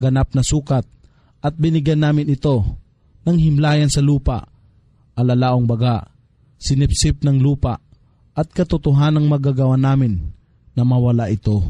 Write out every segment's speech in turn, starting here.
ganap na sukat, at binigyan namin ito ng himlayan sa lupa, alalaong baga, sinipsip ng lupa, at katotohanang magagawa namin na mawala ito.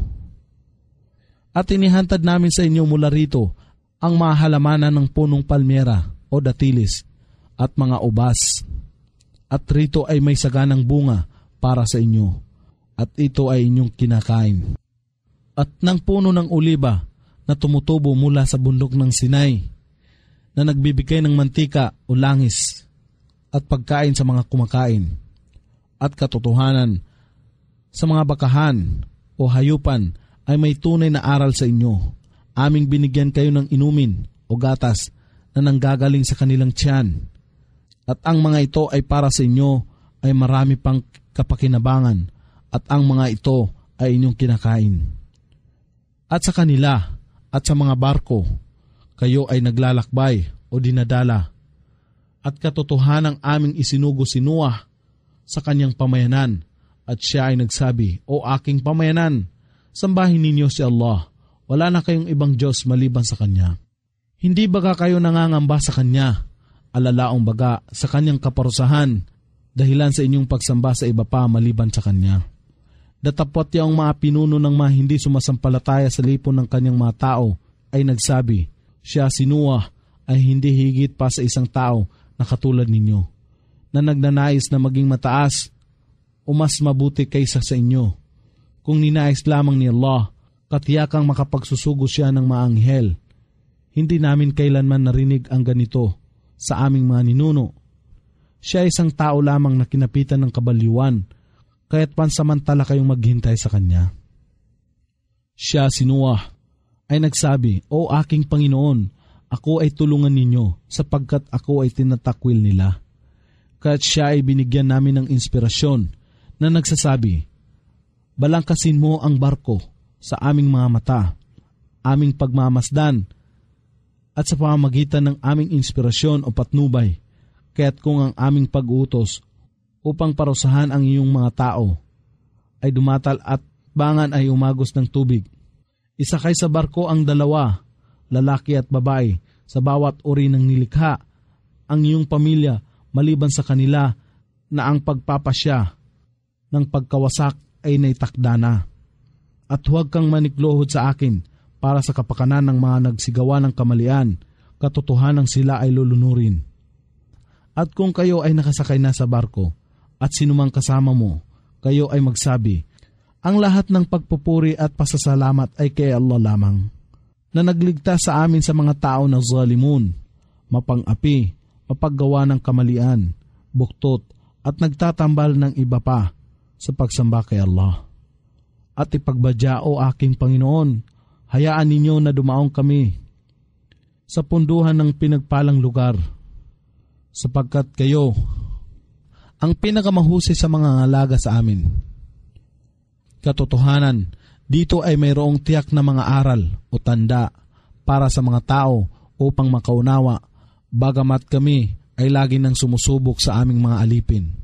At inihantad namin sa inyo mula rito ang mahalamanan ng punong palmera o datilis at mga ubas. At rito ay may saganang bunga para sa inyo, at ito ay inyong kinakain. At ng puno ng oliba na tumutubo mula sa bundok ng Sinai, na nagbibigay ng mantika o langis at pagkain sa mga kumakain, at katotohanan sa mga bakahan o hayupan ay may tunay na aral sa inyo. Aming binigyan kayo ng inumin o gatas na nanggagaling sa kanilang tiyan. At ang mga ito ay para sa inyo ay marami pang kapakinabangan, at ang mga ito ay inyong kinakain. At sa kanila at sa mga barko, kayo ay naglalakbay o dinadala. At katotohanang aming isinugo si Noah sa kanyang pamayanan, at siya ay nagsabi, O aking pamayanan, sambahin ninyo si Allah, wala na kayong ibang Diyos maliban sa Kanya. Hindi baga kayo nangangamba sa Kanya, alalaong baga sa Kanyang kaparusahan, dahilan sa inyong pagsamba sa iba pa maliban sa Kanya. Datapot yung mga pinuno ng mga hindi sumasampalataya sa lipon ng Kanyang mga tao ay nagsabi, siya si Noah ay hindi higit pa sa isang tao na katulad ninyo, na nagnanais na maging mataas o mas mabuti kaysa sa inyo. Kung ninais lamang ni Allah, katiyakang makapagsusugo siya ng mga anghel. Hindi namin kailanman narinig ang ganito sa aming mga ninuno. Siya isang tao lamang na kinapitan ng kabaliwan, kaya't pansamantala kayong maghintay sa kanya. Siya si Noah ay nagsabi, O aking Panginoon, ako ay tulungan ninyo sapagkat ako ay tinatakwil nila. Kaya't siya ay binigyan namin ng inspirasyon na nagsasabi, balangkasin mo ang barko sa aming mga mata, aming pagmamasdan, at sa pamamagitan ng aming inspirasyon o patnubay, kaya't kung ang aming pag-utos upang parusahan ang iyong mga tao ay dumatal at bangan ay umagos ng tubig, isakay sa barko ang dalawa, lalaki at babae, sa bawat uri ng nilikha, ang iyong pamilya maliban sa kanila na ang pagpapasya ng pagkawasak ay naitakda na. At huwag kang maniklohod sa akin para sa kapakanan ng mga nagsigawa ng kamalian, katotohanang sila ay lulunurin. At kung kayo ay nakasakay na sa barko at sinumang kasama mo, kayo ay magsabi, ang lahat ng pagpupuri at pasasalamat ay kay Allah lamang, na nagligtas sa amin sa mga tao na zalimun, mapang-api, mapaggawa ng kamalian, buktot, at nagtatambal ng iba pa sa pagsamba kay Allah. At ipagbadya, O aking Panginoon, hayaan ninyo na dumaong kami sa punduhan ng pinagpalang lugar, sapagkat kayo ang pinakamahusay sa mga ngalaga sa amin. Katotohanan, dito ay mayroong tiyak na mga aral o tanda para sa mga tao upang makaunawa, bagamat kami ay lagi nang sumusubok sa aming mga alipin.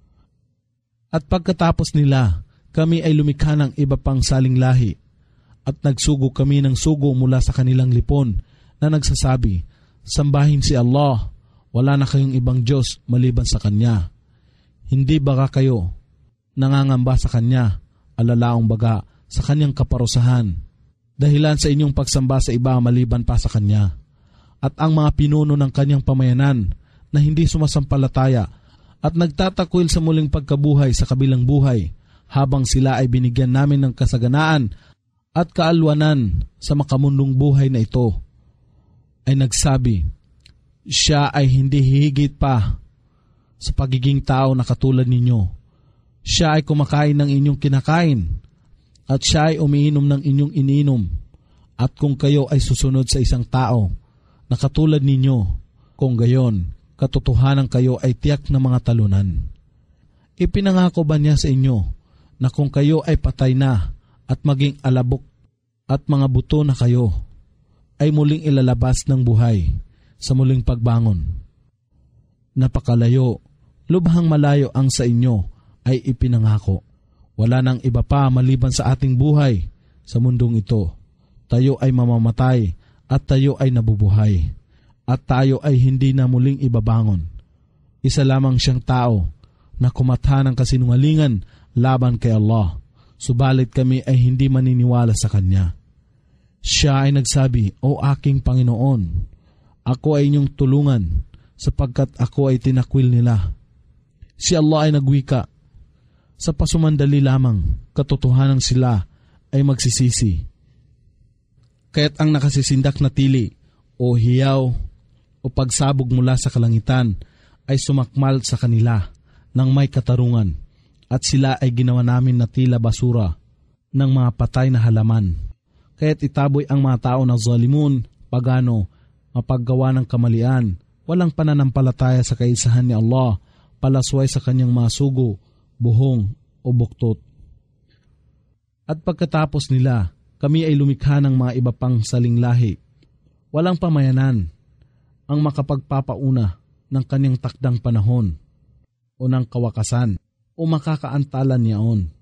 At pagkatapos nila, kami ay lumikha ng iba pang saling lahi, at nagsugo kami ng sugo mula sa kanilang lipon na nagsasabi, sambahin si Allah, wala na kayong ibang Diyos maliban sa Kanya. Hindi baga kayo nangangamba sa Kanya, alalaong baga sa Kanyang kaparusahan, dahilan sa inyong pagsamba sa iba maliban pa sa Kanya. At ang mga pinuno ng Kanyang pamayanan na hindi sumasampalataya at nagtatakwil sa muling pagkabuhay sa kabilang buhay, habang sila ay binigyan namin ng kasaganaan at kaalwanan sa makamundong buhay na ito, ay nagsabi, siya ay hindi hihigit pa sa pagiging tao na katulad ninyo. Siya ay kumakain ng inyong kinakain, at siya ay umiinom ng inyong iniinom. At kung kayo ay susunod sa isang tao na katulad ninyo, kung gayon, katotohanan kayo ay tiyak na mga talunan. Ipinangako ba niya sa inyo na kung kayo ay patay na at maging alabok at mga buto na kayo, ay muling ilalabas ng buhay sa muling pagbangon? Napakalayo, lubhang malayo ang sa inyo ay ipinangako. Wala nang iba pa maliban sa ating buhay sa mundong ito. Tayo ay mamamatay at tayo ay nabubuhay, at tayo ay hindi na muling ibabangon. Isa lamang siyang tao na kumatha ng kasinungalingan laban kay Allah, subalit kami ay hindi maniniwala sa Kanya. Siya ay nagsabi, O aking Panginoon, ako ay inyong tulungan sapagkat ako ay tinakwil nila. Si Allah ay nagwika, sa pasumandali lamang, katotohanan sila ay magsisisi. Kaya't ang nakasisindak na tili o hiyaw o pagsabog mula sa kalangitan ay sumakmal sa kanila ng may katarungan, at sila ay ginawa namin na tila basura ng mga patay na halaman. Kaya't itaboy ang mga tao na zalimun, pagano, mapaggawa ng kamalian, walang pananampalataya sa kaisahan ni Allah, palasway sa kanyang mga sugo, buhong o buktot. At pagkatapos nila, kami ay lumikha ng mga iba pang salinglahi. Walang pamayanan ang makapagpapauna ng kanyang takdang panahon o ng kawakasan o makakaantalan niyaon.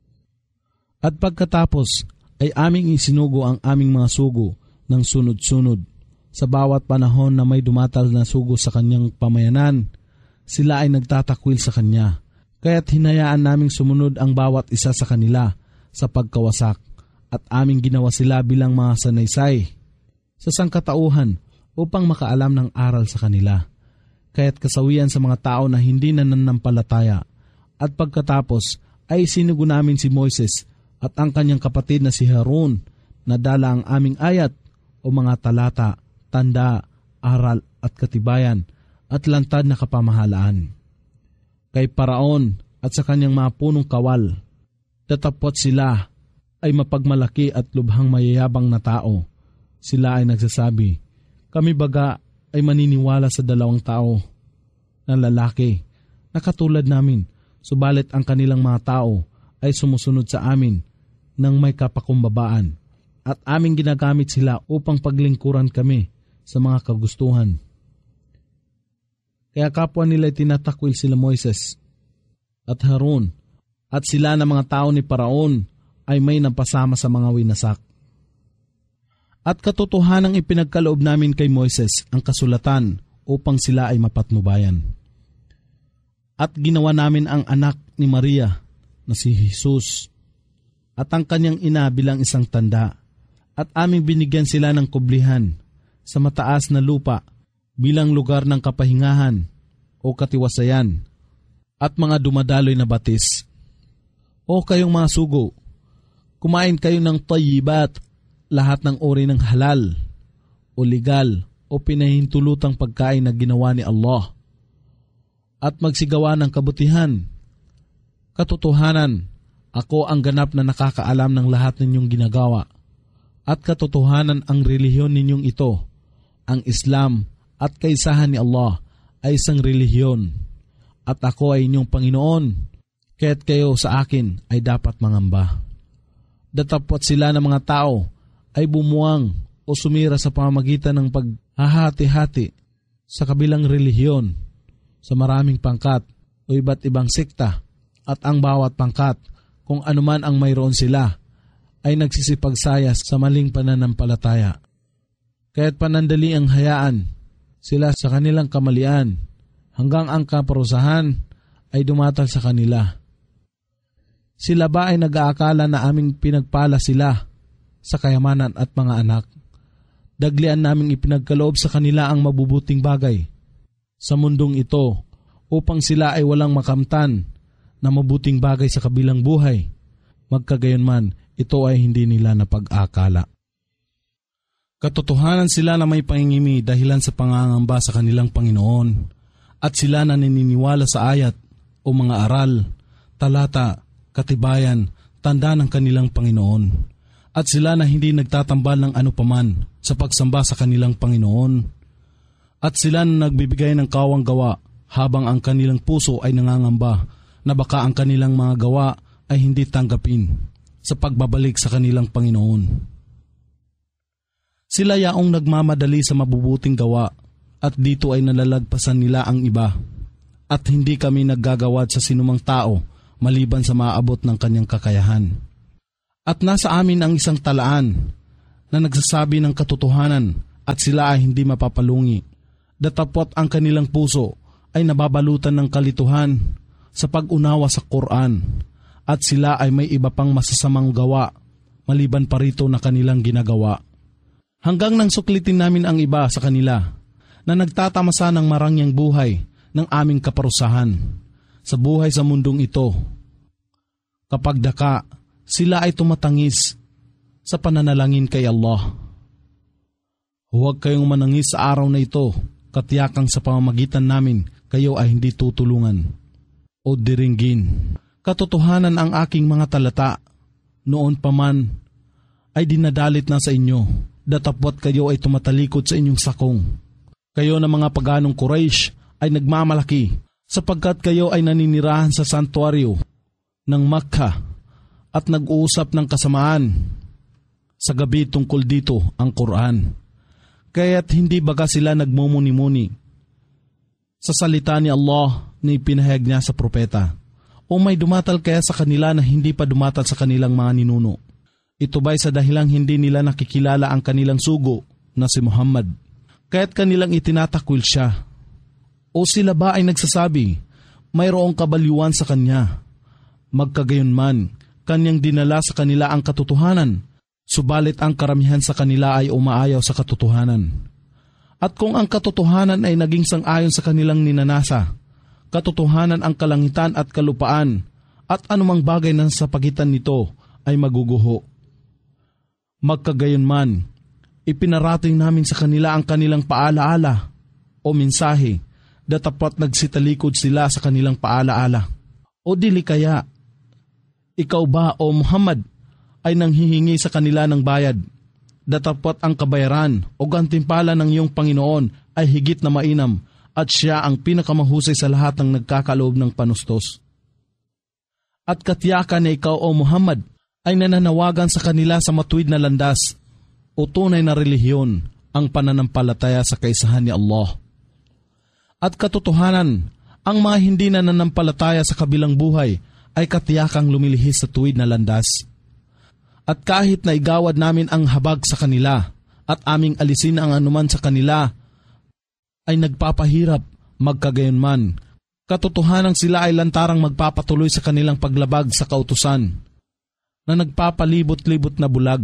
At pagkatapos ay aming isinugo ang aming mga sugo ng sunod-sunod. Sa bawat panahon na may dumatal na sugo sa kanyang pamayanan, sila ay nagtatakwil sa kanya. Kaya't hinayaan naming sumunod ang bawat isa sa kanila sa pagkawasak, at aming ginawa sila bilang mga sanaysay sa sangkatauhan upang makaalam ng aral sa kanila. Kaya't kasawian sa mga tao na hindi nananampalataya. At pagkatapos ay sinugo namin si Moises at ang kanyang kapatid na si Harun na dala ang aming ayat o mga talata, tanda, aral at katibayan at lantad na kapamahalaan. Kay Paraon at sa kanyang mga punong kawal, tatapot sila ay mapagmalaki at lubhang mayayabang na tao. Sila ay nagsasabi, kami baga ay maniniwala sa 2 tao na lalaki na katulad namin, subalit ang kanilang mga tao ay sumusunod sa amin ng may kapakumbabaan, at aming ginagamit sila upang paglingkuran kami sa mga kagustuhan. Kaya kapwa nila tinatakwil sila Moises at Harun, at sila na mga tao ni Paraon ay may napasama sa mga winasak. At katotohanang ipinagkaloob namin kay Moises ang kasulatan upang sila ay mapatnubayan. At ginawa namin ang anak ni Maria na si Jesus at ang kanyang ina bilang isang tanda, at aming binigyan sila ng kublihan sa mataas na lupa bilang lugar ng kapahingahan o katiwasayan at mga dumadaloy na batis. O kayong mga sugo, kumain kayo ng tayyibat, lahat ng uri ng halal o legal o pinahintulutang pagkain na ginawa ni Allah, at magsigawa ng kabutihan. Katotohanan, ako ang ganap na nakakaalam ng lahat ninyong ginagawa, at katotohanan ang relihiyon ninyong ito, ang Islam at kaisahan ni Allah ay isang relihiyon, at ako ay inyong Panginoon, kaya't kayo sa akin ay dapat mangamba. Datapwat sila ng mga tao ay bumuang o sumira sa pamamagitan ng paghahati-hati sa kabilang relihiyon, sa maraming pangkat o iba't ibang sekta, at ang bawat pangkat, kung anuman ang mayroon sila, ay nagsisipagsaya sa maling pananampalataya. Kaya't panandali ang hayaan sila sa kanilang kamalian hanggang ang kaparusahan ay dumatal sa kanila. Sila ba ay nag-aakala na aming pinagpala sila sa kayamanan at mga anak? Daglian naming ipinagkaloob sa kanila ang mabubuting bagay sa mundong ito upang sila ay walang makamtan na mabuting bagay sa kabilang buhay. Magkagayunman, ito ay hindi nila napag-akala. Katotohanan sila na may pangingimi dahilan sa pangangamba sa kanilang Panginoon, at sila na naniniwala sa ayat o mga aral, talata, katibayan, tanda ng kanilang Panginoon, at sila na hindi nagtatambal ng anupaman sa pagsamba sa kanilang Panginoon, at sila na nagbibigay ng kawang gawa habang ang kanilang puso ay nangangamba na baka ang kanilang mga gawa ay hindi tanggapin sa pagbabalik sa kanilang Panginoon. Sila yaong nagmamadali sa mabubuting gawa, at dito ay nalalagpasan nila ang iba, at hindi kami naggagawad sa sinumang tao maliban sa maaabot ng kanyang kakayahan. At nasa amin ang isang talaan na nagsasabi ng katotohanan at sila ay hindi mapapalungi. Datapwat ang kanilang puso ay nababalutan ng kalituhan sa pag-unawa sa Quran, at sila ay may iba pang masasamang gawa maliban pa rito na kanilang ginagawa. Hanggang nang suklitin namin ang iba sa kanila na nagtatamasa ng marangyang buhay ng aming kaparusahan sa buhay sa mundong ito. Kapag daka, sila ay tumatangis sa pananalangin kay Allah. Huwag kayong manangis sa araw na ito, katiyakang sa pamamagitan namin kayo ay hindi tutulungan o diringgin. Katotohanan ang aking mga talata, noon pa man ay dinadalit na sa inyo, datapwat kayo ay tumatalikod sa inyong sakong. Kayo na mga paganong Quraysh ay nagmamalaki sapagkat kayo ay naninirahan sa santuaryo ng Makkah at nag-uusap ng kasamaan sa gabi tungkol dito ang Quran. Kaya't hindi baga sila nagmumuni-muni sa salita ni Allah na ipinahayag niya sa propeta, o may dumatal kaya sa kanila na hindi pa dumatal sa kanilang mga ninuno. Ito ba'y sa dahilang hindi nila nakikilala ang kanilang sugo na si Muhammad, kaya't kanilang itinatakwil siya? O sila ba ay nagsasabi, mayroong kabaliwan sa kanya? Magkagayunman, kanyang dinala sa kanila ang katotohanan, subalit ang karamihan sa kanila ay umaayaw sa katotohanan. At kung ang katotohanan ay naging sang-ayon sa kanilang ninanasa, katotohanan ang kalangitan at kalupaan, at anumang bagay na sa pagitan nito ay maguguho. Magkagayunman, ipinarating namin sa kanila ang kanilang paalaala o mensahe, datapwat nagsitalikod sila sa kanilang paalaala. O dili kaya, ikaw ba o Muhammad ay nanghihingi sa kanila ng bayad, datapwat ang kabayaran o gantimpala ng iyong Panginoon ay higit na mainam, at siya ang pinakamahusay sa lahat ng nagkakaloob ng panustos. At katiyakan na ikaw o Muhammad ay nananawagan sa kanila sa matuwid na landas o tunay na relihiyon, ang pananampalataya sa kaisahan ni Allah. At katotohanan, ang mga hindi nananampalataya sa kabilang buhay ay katiyakang lumilihis sa tuwid na landas. At kahit na igawad namin ang habag sa kanila at aming alisin ang anuman sa kanila, ay nagpapahirap, magkagayunman. Katotohanan sila ay lantarang magpapatuloy sa kanilang paglabag sa kautusan na nagpapalibot-libot na bulag.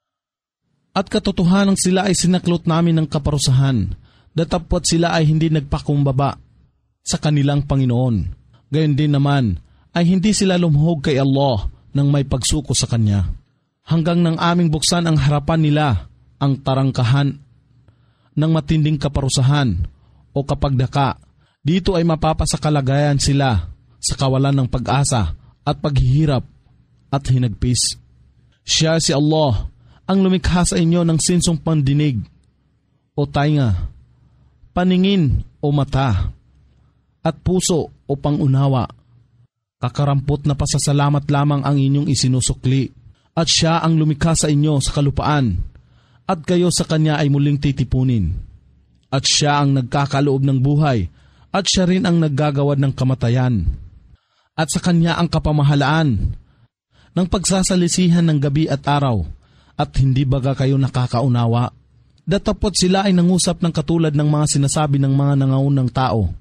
At katotohanan sila ay sinaklot namin ng kaparusahan, datapwat sila ay hindi nagpakumbaba sa kanilang Panginoon. Gayon din naman ay hindi sila lumuhog kay Allah nang may pagsuko sa Kanya. Hanggang nang aming buksan ang harapan nila ang tarangkahan ng matinding kaparusahan o kapagdaka, dito ay mapapasakalagayan sila sa kawalan ng pag-asa at paghihirap at hinagpis. Siya si Allah ang lumikha sa inyo ng sinsong pandinig o tainga, paningin o mata, at puso o pangunawa. Kakarampot na pasasalamat lamang ang inyong isinusukli, at siya ang lumikha sa inyo sa kalupaan, at kayo sa kanya ay muling titipunin. At siya ang nagkakaloob ng buhay, at siya rin ang naggagawad ng kamatayan. At sa kanya ang kapamahalaan ng pagsasalisihan ng gabi at araw, at hindi baga kayo nakakaunawa? Datapot sila ay nangusap ng katulad ng mga sinasabi ng mga nangaunang tao.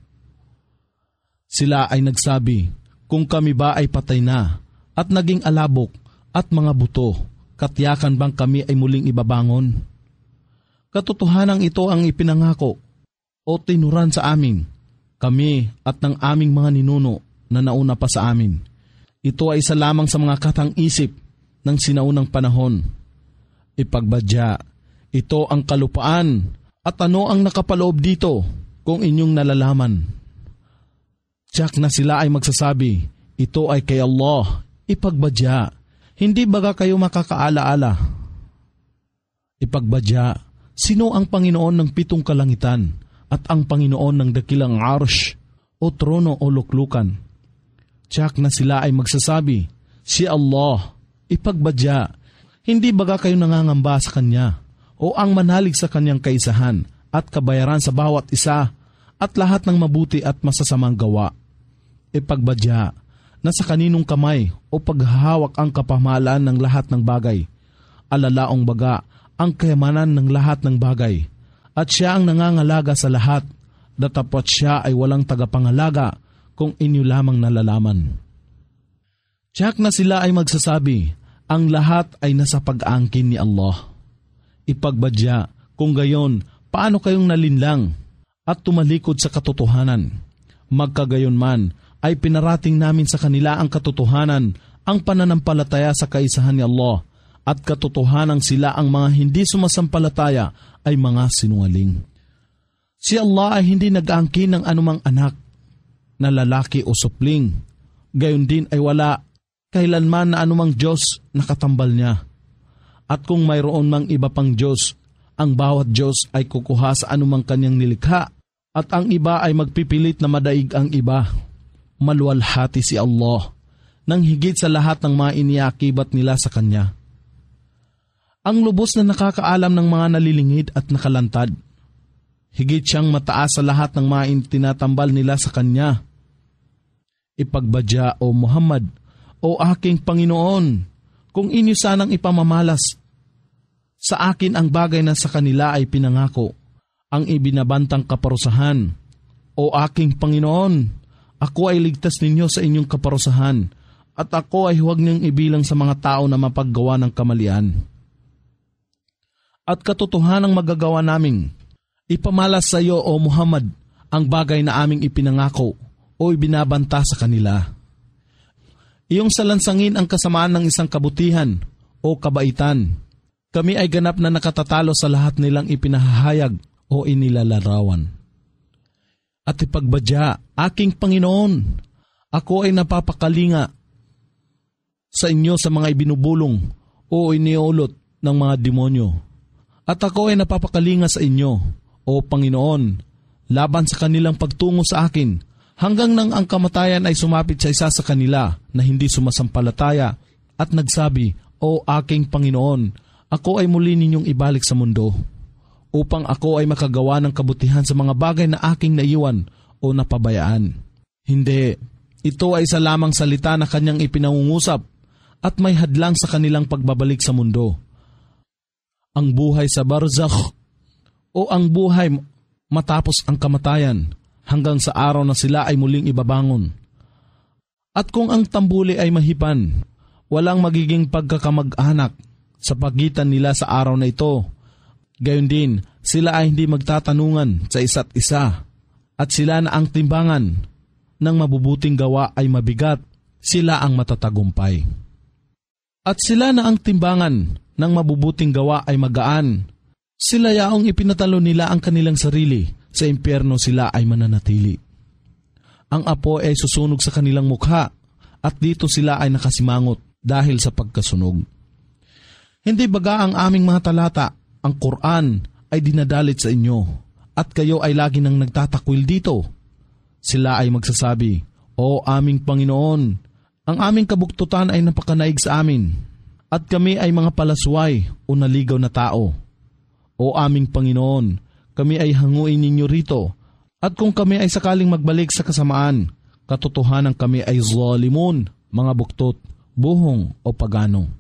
Sila ay nagsabi, kung kami ba ay patay na, at naging alabok at mga buto, katiyakan bang kami ay muling ibabangon? Katotohanan ito ang ipinangako o tinuran sa amin, kami at ng aming mga ninuno na nauna pa sa amin. Ito ay isa lamang sa mga katang-isip ng sinaunang panahon. Ipagbadya, ito ang kalupaan, at ano ang nakapaloob dito kung inyong nalalaman? Tiyak na sila ay magsasabi, ito ay kay Allah, ipagbadya, hindi baga kayo makakaala-ala? Ipagbadya, sino ang Panginoon ng 7 kalangitan at ang Panginoon ng dakilang arsh o trono o luklukan? Tiyak na sila ay magsasabi, si Allah, ipagbadya, hindi baga kayo nangangamba sa Kanya o ang manalig sa Kanyang kaisahan at kabayaran sa bawat isa at lahat ng mabuti at masasamang gawa? Ipagbadya, na sa kaninong kamay o paghahawak ang kapamahalaan ng lahat ng bagay, alalaong baga ang kayamanan ng lahat ng bagay, At siya ang nangangalaga sa lahat, datapwat siya ay walang tagapangalaga kung inyo lamang nalalaman. Tiyak na sila ay magsasabi, ang lahat ay nasa pag-aangkin ni Allah. Ipagbadya, kung gayon, paano kayong nalinlang at tumalikod sa katotohanan? Magkagayon man, ay pinarating namin sa kanila ang katotohanan, ang pananampalataya sa kaisahan ni Allah, at katotohanang sila ang mga hindi sumasampalataya ay mga sinungaling. Si Allah ay hindi nag-aangkin ng anumang anak na lalaki o supling. Gayon din ay wala kailanman na anumang Diyos na katambal niya. At kung mayroon mang iba pang Diyos, ang bawat Diyos ay kukuha sa anumang kanyang nilikha at ang iba ay magpipilit na madaig ang iba. Maluwalhati si Allah nang higit sa lahat ng mga iniakibat nila sa Kanya. Ang lubos na nakakaalam ng mga nalilingid at nakalantad. Higit siyang mataas sa lahat ng mga tinatambal nila sa Kanya. Ipagbadya, O Muhammad, O aking Panginoon, kung inyo sanang ipamamalas sa akin ang bagay na sa kanila ay pinangako, ang ibinabantang kaparusahan. O aking Panginoon, ako ay ligtas ninyo sa inyong kaparusahan, at ako ay huwag niyong ibilang sa mga tao na mapaggawa ng kamalian. At katotohanang magagawa naming ipamalas sa iyo, O Muhammad, ang bagay na aming ipinangako o ibinabanta sa kanila. Iyong salansangin ang kasamaan ng isang kabutihan o kabaitan. Kami ay ganap na nakatatalo sa lahat nilang ipinahahayag o inilalarawan. At ipagbadya, aking Panginoon, ako ay napapakalinga sa inyo sa mga ibinubulong o iniulot ng mga demonyo. At ako ay napapakalinga sa inyo, O Panginoon, laban sa kanilang pagtungo sa akin, hanggang nang ang kamatayan ay sumapit sa isa sa kanila na hindi sumasampalataya at nagsabi, O aking Panginoon, ako ay muli ninyong ibalik sa mundo, upang ako ay makagawa ng kabutihan sa mga bagay na aking naiwan o napabayaan. Hindi, ito ay isa lamang salita na kanyang ipinangungusap at may hadlang sa kanilang pagbabalik sa mundo. Ang buhay sa barzakh o ang buhay matapos ang kamatayan hanggang sa araw na sila ay muling ibabangon. At kung ang tambuli ay mahipan, walang magiging pagkakamag-anak sa pagitan nila sa araw na ito. Gayon din, sila ay hindi magtatanungan sa isa't isa, at sila na ang timbangan ng mabubuting gawa ay mabigat, sila ang matatagumpay. At sila na ang timbangan ng mabubuting gawa ay magaan, sila yaong ipinatalo nila ang kanilang sarili, sa impyerno sila ay mananatili. Ang apoy ay susunog sa kanilang mukha, at dito sila ay nakasimangot dahil sa pagkasunog. Hindi baga ang aming mga talata, ang Quran, ay dinadalit sa inyo, at kayo ay lagi nang nagtatakwil dito? Sila ay magsasabi, O aming Panginoon, ang aming kabuktutan ay napakanaig sa amin, at kami ay mga palasway o naligaw na tao. O aming Panginoon, kami ay hanguin ninyo rito, at kung kami ay sakaling magbalik sa kasamaan, katotohanan kami ay zalimun, mga buktot, buhong o pagano.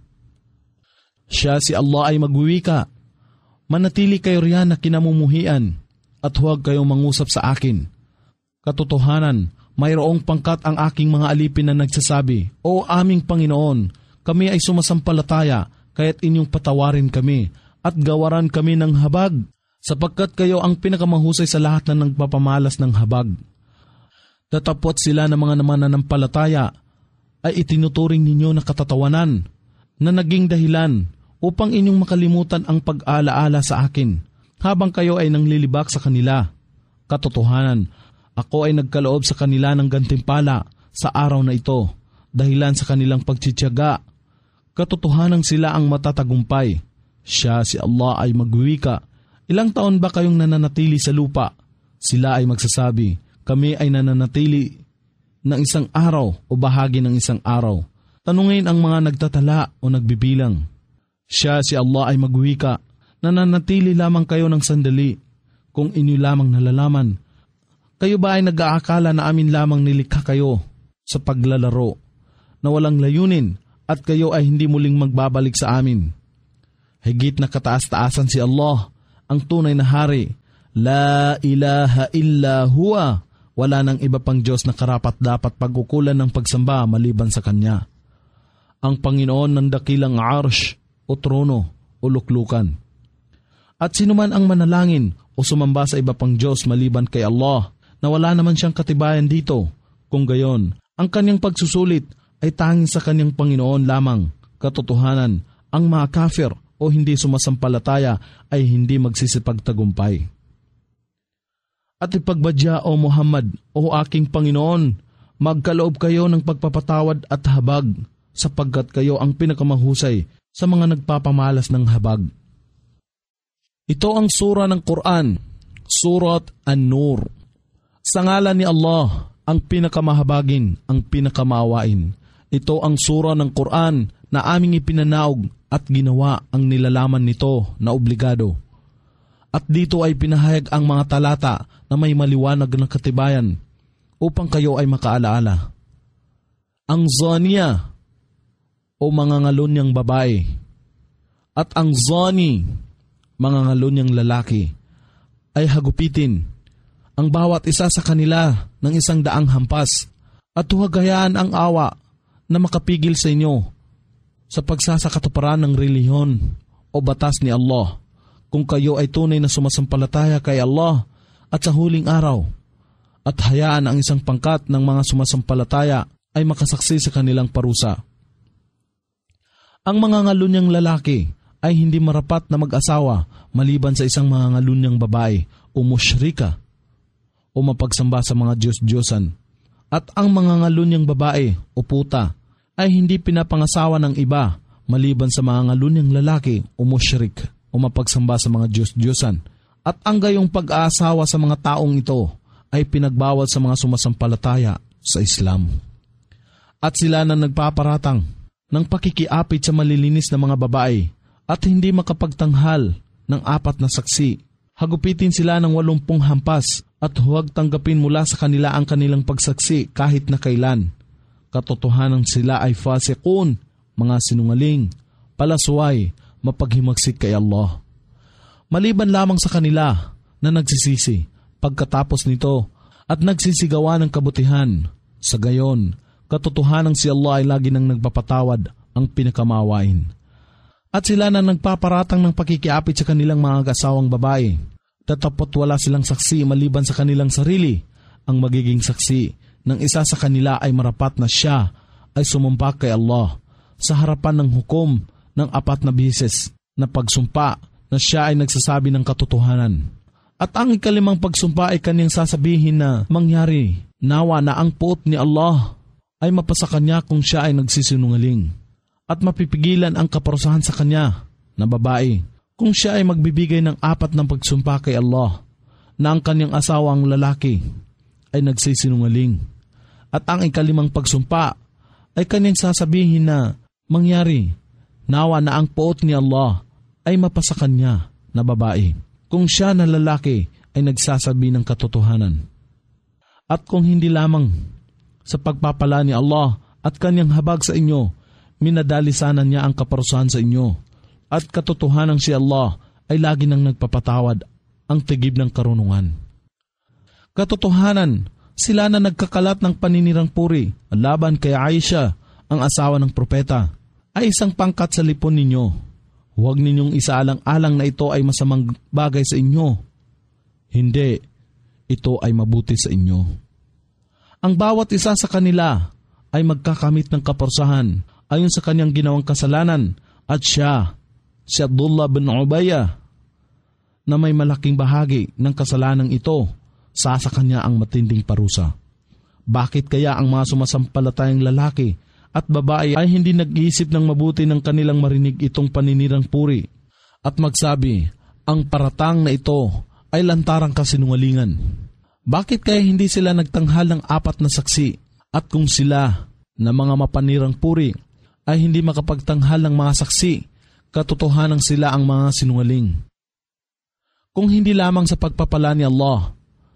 Siya si Allah ay magwiwika, manatili kayo riyan na kinamumuhian, at huwag kayong mangusap sa akin. Katotohanan, mayroong pangkat ang aking mga alipin na nagsasabi, O aming Panginoon, kami ay sumasampalataya, kaya't inyong patawarin kami, at gawaran kami ng habag, sapagkat kayo ang pinakamahusay sa lahat na nagpapamalas ng habag. Datapwat sila ng mga mananampalataya ay itinuturing ninyo na katatawanan, na naging dahilan upang inyong makalimutan ang pag-alaala sa akin, habang kayo ay nanglilibak sa kanila. Katotohanan, ako ay nagkaloob sa kanila ng gantimpala sa araw na ito, dahilan sa kanilang pagtsityaga. Katotohanan sila ang matatagumpay. Siya si Allah ay magwiwika, ilang taon ba kayong nananatili sa lupa? Sila ay magsasabi, kami ay nananatili ng isang araw o bahagi ng isang araw. Tanungin ang mga nagtatala o nagbibilang. Siya si Allah ay magwika, nananatili lamang kayo ng sandali, kung inyo lamang nalalaman. Kayo ba ay nag-aakala na amin lamang nilikha kayo sa paglalaro, na walang layunin, at kayo ay hindi muling magbabalik sa amin? Higit na kataas-taasan si Allah, ang tunay na hari, La ilaha illa huwa. Wala nang iba pang Diyos na karapat-dapat pagkukulan ng pagsamba maliban sa Kanya. Ang Panginoon ng dakilang arsh o trono o luklukan. At sinuman ang manalangin o sumamba sa iba pang Diyos maliban kay Allah na wala naman siyang katibayan dito. Kung gayon, ang kanyang pagsusulit ay tanging sa kanyang Panginoon lamang. Katotohanan, ang mga kafir o hindi sumasampalataya ay hindi magsisipagtagumpay. At ipagbadya o Muhammad o aking Panginoon, magkaloob kayo ng pagpapatawad at habag sapagkat kayo ang pinakamahusay sa mga nagpapamalas ng habag. Ito ang sura ng Quran, Surat An-Nur. Sa ngalan ni Allah, ang pinakamahabagin, ang pinakamaawain. Ito ang sura ng Quran na aming ipinanaog at ginawa ang nilalaman nito na obligado. At dito ay pinahayag ang mga talata na may maliwanag na katibayan upang kayo ay makaalaala. Ang zaniya o mga ngalunyang babae at ang zani, mga ngalunyang lalaki, ay hagupitin ang bawat isa sa kanila ng 100 hampas at huwag hayaan ang awa na makapigil sa inyo sa pagsasakatuparan ng relihiyon o batas ni Allah kung kayo ay tunay na sumasampalataya kay Allah at sa huling araw, at hayaan ang isang pangkat ng mga sumasampalataya ay makasaksi sa kanilang parusa. Ang mga ngalunyang lalaki ay hindi marapat na mag-asawa maliban sa isang mga ngalunyang babae o musyrika o mapagsamba sa mga Diyos-Diyosan. At ang mga ngalunyang babae o puta ay hindi pinapangasawa ng iba maliban sa mga ngalunyang lalaki o musyrik o mapagsamba sa mga Diyos-Diyosan. At ang gayong pag-aasawa sa mga taong ito ay pinagbawal sa mga sumasampalataya sa Islam. At sila na nagpaparatang ng pakikiapit sa malilinis na mga babae at hindi makapagtanghal ng 4 na saksi. Hagupitin sila ng 80 hampas at huwag tanggapin mula sa kanila ang kanilang pagsaksi kahit na kailan. Katotohanan sila ay fasikun, mga sinungaling, palasway, mapaghimagsik kay Allah. Maliban lamang sa kanila na nagsisisi pagkatapos nito at nagsisigawa ng kabutihan. Sa gayon, katotohanan si Allah ay lagi nang nagpapatawad, ang pinakamawain. At sila na nagpaparatang ng pakikiapit sa kanilang mga asawang babae, datapot wala silang saksi maliban sa kanilang sarili. Ang magiging saksi ng isa sa kanila ay marapat na siya ay sumumpa kay Allah sa harapan ng hukom ng 4 na bisis na pagsumpa na siya ay nagsasabi ng katotohanan. At ang 5 pagsumpa ay kanyang sasabihin na mangyari, nawa na ang puot ni Allah ay mapasa kanya kung siya ay nagsisinungaling. At mapipigilan ang kaparusahan sa kanya na babae kung siya ay magbibigay ng 4 ng pagsumpa kay Allah na ang kanyang asawang lalaki ay nagsisinungaling. At ang 5 pagsumpa ay kanyang sasabihin na mangyari, nawa na ang puot ni Allah ay mapasa kanya na babae kung siya na lalaki ay nagsasabi ng katotohanan. At kung hindi lamang sa pagpapala ni Allah at kanyang habag sa inyo, minadalisanan niya ang kaparusahan sa inyo. At katotohanan si Allah ay lagi nang nagpapatawad, ang tigib ng karunungan. Katotohanan, sila na nagkakalat ng paninirang puri laban kay Aisha, ang asawa ng propeta, ay isang pangkat sa lipon ninyo. Huwag ninyong isaalang-alang na ito ay masamang bagay sa inyo. Hindi, ito ay mabuti sa inyo. Ang bawat isa sa kanila ay magkakamit ng kaparusahan ayon sa kanyang ginawang kasalanan, at siya, si Abdullah bin Ubayya, na may malaking bahagi ng kasalanang ito, sa kanya ang matinding parusa. Bakit kaya ang mga sumasampalatayang lalaki at babae ay hindi nag-iisip ng mabuti ng kanilang marinig itong paninirang puri at magsabi, ang paratang na ito ay lantarang kasinungalingan? Bakit kaya hindi sila nagtanghal ng 4 na saksi? At kung sila na mga mapanirang puri ay hindi makapagtanghal ng mga saksi, katotohanan sila ang mga sinungaling. Kung hindi lamang sa pagpapala ni Allah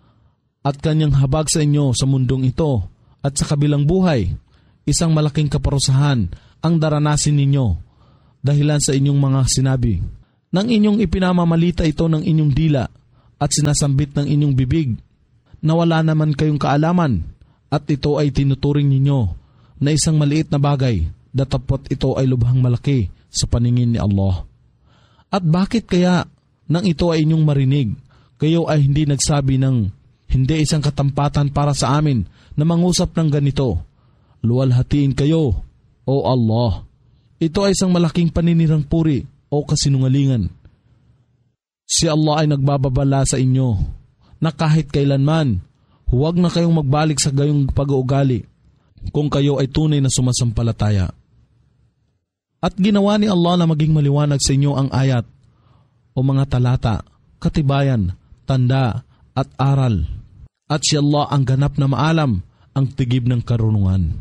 at kanyang habag sa inyo sa mundong ito at sa kabilang buhay, isang malaking kaparusahan ang daranasin ninyo dahilan sa inyong mga sinabi. Nang inyong ipinamamalita ito ng inyong dila at sinasambit ng inyong bibig na wala naman kayong kaalaman at ito ay tinuturing ninyo na isang maliit na bagay, datapot ito ay lubhang malaki sa paningin ni Allah. At bakit kaya nang ito ay inyong marinig, kayo ay hindi nagsabi ng hindi isang katampatan para sa amin na mangusap ng ganito? Luwalhatiin kayo, O Allah. Ito ay isang malaking paninirang puri o kasinungalingan. Si Allah ay nagbababala sa inyo na kahit kailanman, huwag na kayong magbalik sa gayong pag-uugali kung kayo ay tunay na sumasampalataya. At ginawa ni Allah na maging maliwanag sa inyo ang ayat o mga talata, katibayan, tanda at aral. At si Allah ang ganap na maalam, ang tigib ng karunungan.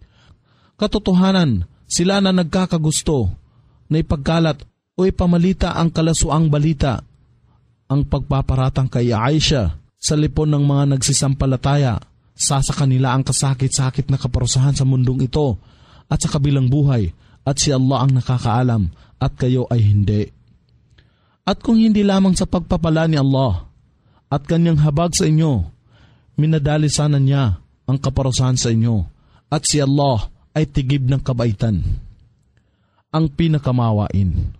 Katotohanan, sila na nagkakagusto na ipagkalat o ipamalita ang kalasuang balita, ang pagpaparatang kay Aisha sa lipon ng mga nagsisampalataya, sa kanila ang kasakit-sakit na kaparusahan sa mundong ito at sa kabilang buhay, at si Allah ang nakakaalam at kayo ay hindi. At kung hindi lamang sa pagpapala ni Allah at kanyang habag sa inyo, minadali sana niya ang kaparusahan sa inyo, at si Allah ay tigib ng kabaitan, ang pinakamawain.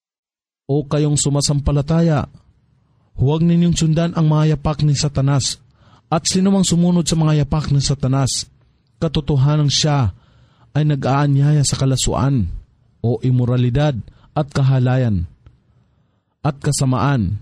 O kayong sumasampalataya, huwag ninyong sundan ang mga yapak ni Satanas, at sinumang sumunod sa mga yapak ng Satanas, katotohanan siya ay nag-aanyaya sa kalasuan o imoralidad at kahalayan at kasamaan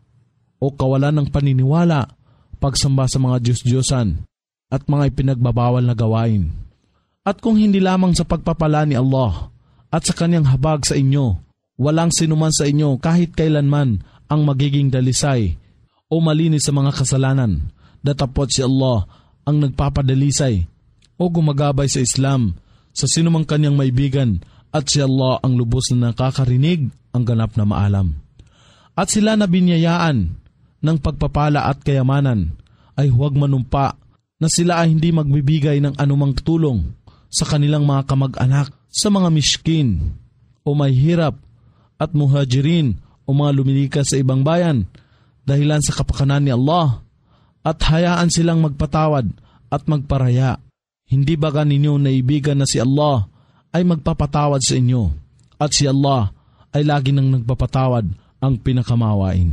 o kawalan ng paniniwala, pagsamba sa mga Diyos-Diyosan at mga ipinagbabawal na gawain. At kung hindi lamang sa pagpapala ni Allah at sa kanyang habag sa inyo, walang sinuman sa inyo kahit kailanman ang magiging dalisay o malinis sa mga kasalanan, datapot si Allah ang nagpapadalisay o gumagabay sa Islam sa sinumang kanyang maibigan, at si Allah ang lubos na nakakarinig, ang ganap na maalam. At sila na binyayaan ng pagpapala at kayamanan ay huwag manumpa na sila ay hindi magbibigay ng anumang tulong sa kanilang mga kamag-anak, sa mga miskin o may hirap at muhajirin o mga lumilikas sa ibang bayan dahilan sa kapakanan ni Allah, at hayaan silang magpatawad at magparaya. Hindi ba ninyo naibigan na si Allah ay magpapatawad sa inyo, at si Allah ay lagi nang nagpapatawad, ang pinakamawain.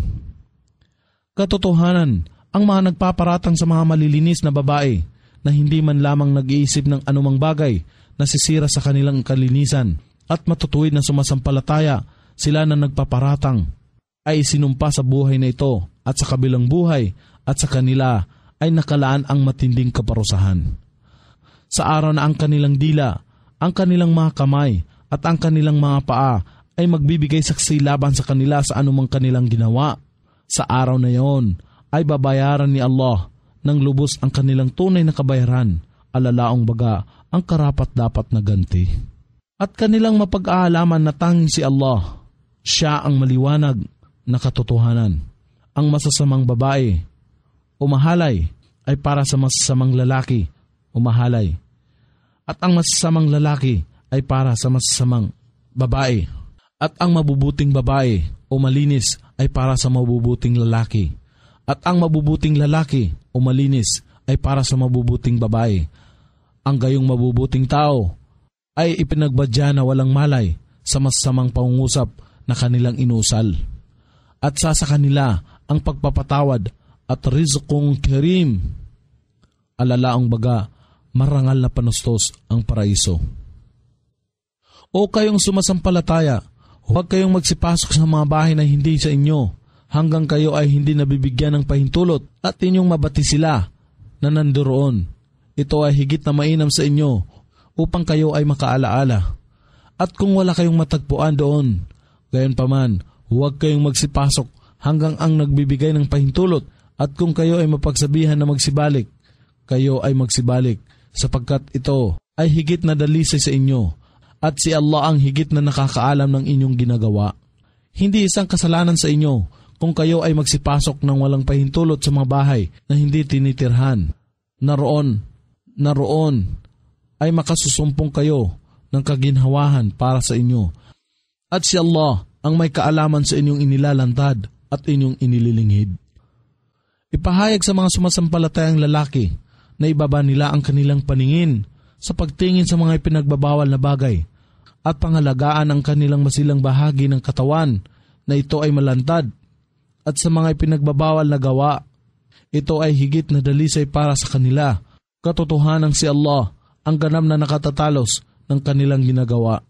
Katotohanan, ang mga nagpaparatang sa mga malilinis na babae na hindi man lamang nag-iisip ng anumang bagay na sisira sa kanilang kalinisan at matutuwid na sumasampalataya, sila na nagpaparatang ay sinumpa sa buhay na ito at sa kabilang buhay, at sa kanila ay nakalaan ang matinding kaparusahan. Sa araw na ang kanilang dila, ang kanilang mga kamay at ang kanilang mga paa ay magbibigay saksi laban sa kanila sa anumang kanilang ginawa, sa araw na yon ay babayaran ni Allah ng lubos ang kanilang tunay na kabayaran, alalaong baga ang karapat-dapat na ganti. At kanilang mapag-aalaman na tanging si Allah, siya ang maliwanag na katotohanan. Ang masasamang babae o mahalay ay para sa masasamang lalaki o mahalay, at ang masasamang lalaki ay para sa masasamang babae, at ang mabubuting babae o malinis ay para sa mabubuting lalaki, at ang mabubuting lalaki o malinis ay para sa mabubuting babae. Ang gayong mabubuting tao ay ipinagbadya na walang malay sa masasamang pangungusap na kanilang inusal, at sa kanila ang pagpapatawad at rizqong karim, alalaong baga marangal na panustos ang paraiso. O kayong sumasampalataya, huwag kayong magsipasok sa mga bahay na hindi sa inyo, hanggang kayo ay hindi nabibigyan ng pahintulot at inyong mabati sila na nandoon. Ito ay higit na mainam sa inyo upang kayo ay makaalaala. At kung wala kayong matagpuan doon, gayon paman, huwag kayong magsipasok hanggang ang nagbibigay ng pahintulot, at kung kayo ay mapagsabihan na magsibalik, kayo ay magsibalik, sapagkat ito ay higit na dalisay sa inyo, at si Allah ang higit na nakakaalam ng inyong ginagawa. Hindi isang kasalanan sa inyo kung kayo ay magsipasok ng walang pahintulot sa mga bahay na hindi tinitirhan. Naroon ay makasusumpong kayo ng kaginhawahan para sa inyo. At si Allah ang may kaalaman sa inyong inilalantad at inyong inililinghid. Ipahayag sa mga sumasampalatayang lalaki na ibaba nila ang kanilang paningin sa pagtingin sa mga ipinagbabawal na bagay at pangalagaan ang kanilang masilang bahagi ng katawan na ito ay malantad at sa mga ipinagbabawal na gawa. Ito ay higit na dalisay para sa kanila. Katotohanan si Allah ang ganap na nakatatalos ng kanilang ginagawa.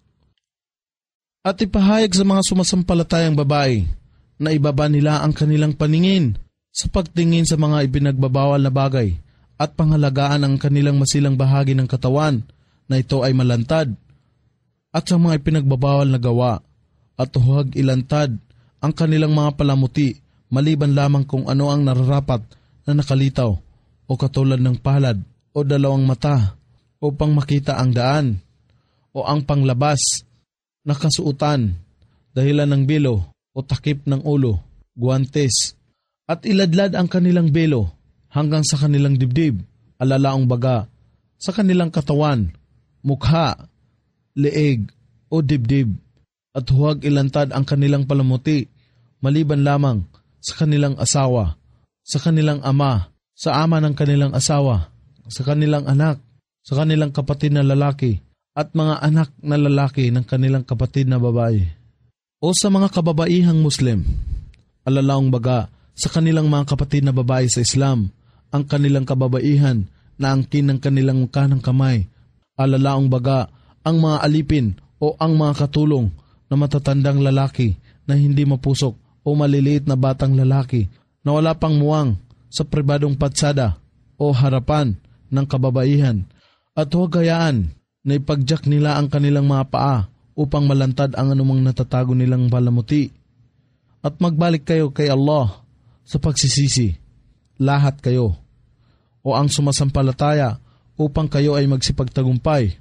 At ipahayag sa mga sumasampalatayang babae na ibaba nila ang kanilang paningin sa pagtingin sa mga ipinagbabawal na bagay at pangalagaan ang kanilang masilang bahagi ng katawan na ito ay malantad at sa mga ipinagbabawal na gawa at huwag ilantad ang kanilang mga palamuti maliban lamang kung ano ang nararapat na nakalitaw o katulad ng palad o dalawang mata upang makita ang daan o ang panglabas na kasuutan dahilan ng belo o takip ng ulo, guwantes, at iladlad ang kanilang belo hanggang sa kanilang dibdib, alalaong baga, sa kanilang katawan, mukha, leeg o dibdib, at huwag ilantad ang kanilang palamuti maliban lamang sa kanilang asawa, sa kanilang ama, sa ama ng kanilang asawa, sa kanilang anak, sa kanilang kapatid na lalaki, at mga anak na lalaki ng kanilang kapatid na babae. O sa mga kababaihang Muslim, alalaong baga sa kanilang mga kapatid na babae sa Islam, ang kanilang kababaihan na angkin ng kanilang kanang kamay, alalaong baga ang mga alipin o ang mga katulong na matatandang lalaki na hindi mapusok o maliliit na batang lalaki na wala pang muwang sa pribadong patsada o harapan ng kababaihan, at huwag hayaan na ipagjack nila ang kanilang mga paa upang malantad ang anumang natatago nilang palamuti. At magbalik kayo kay Allah sa pagsisisi, lahat kayo, o ang sumasampalataya upang kayo ay magsipagtagumpay.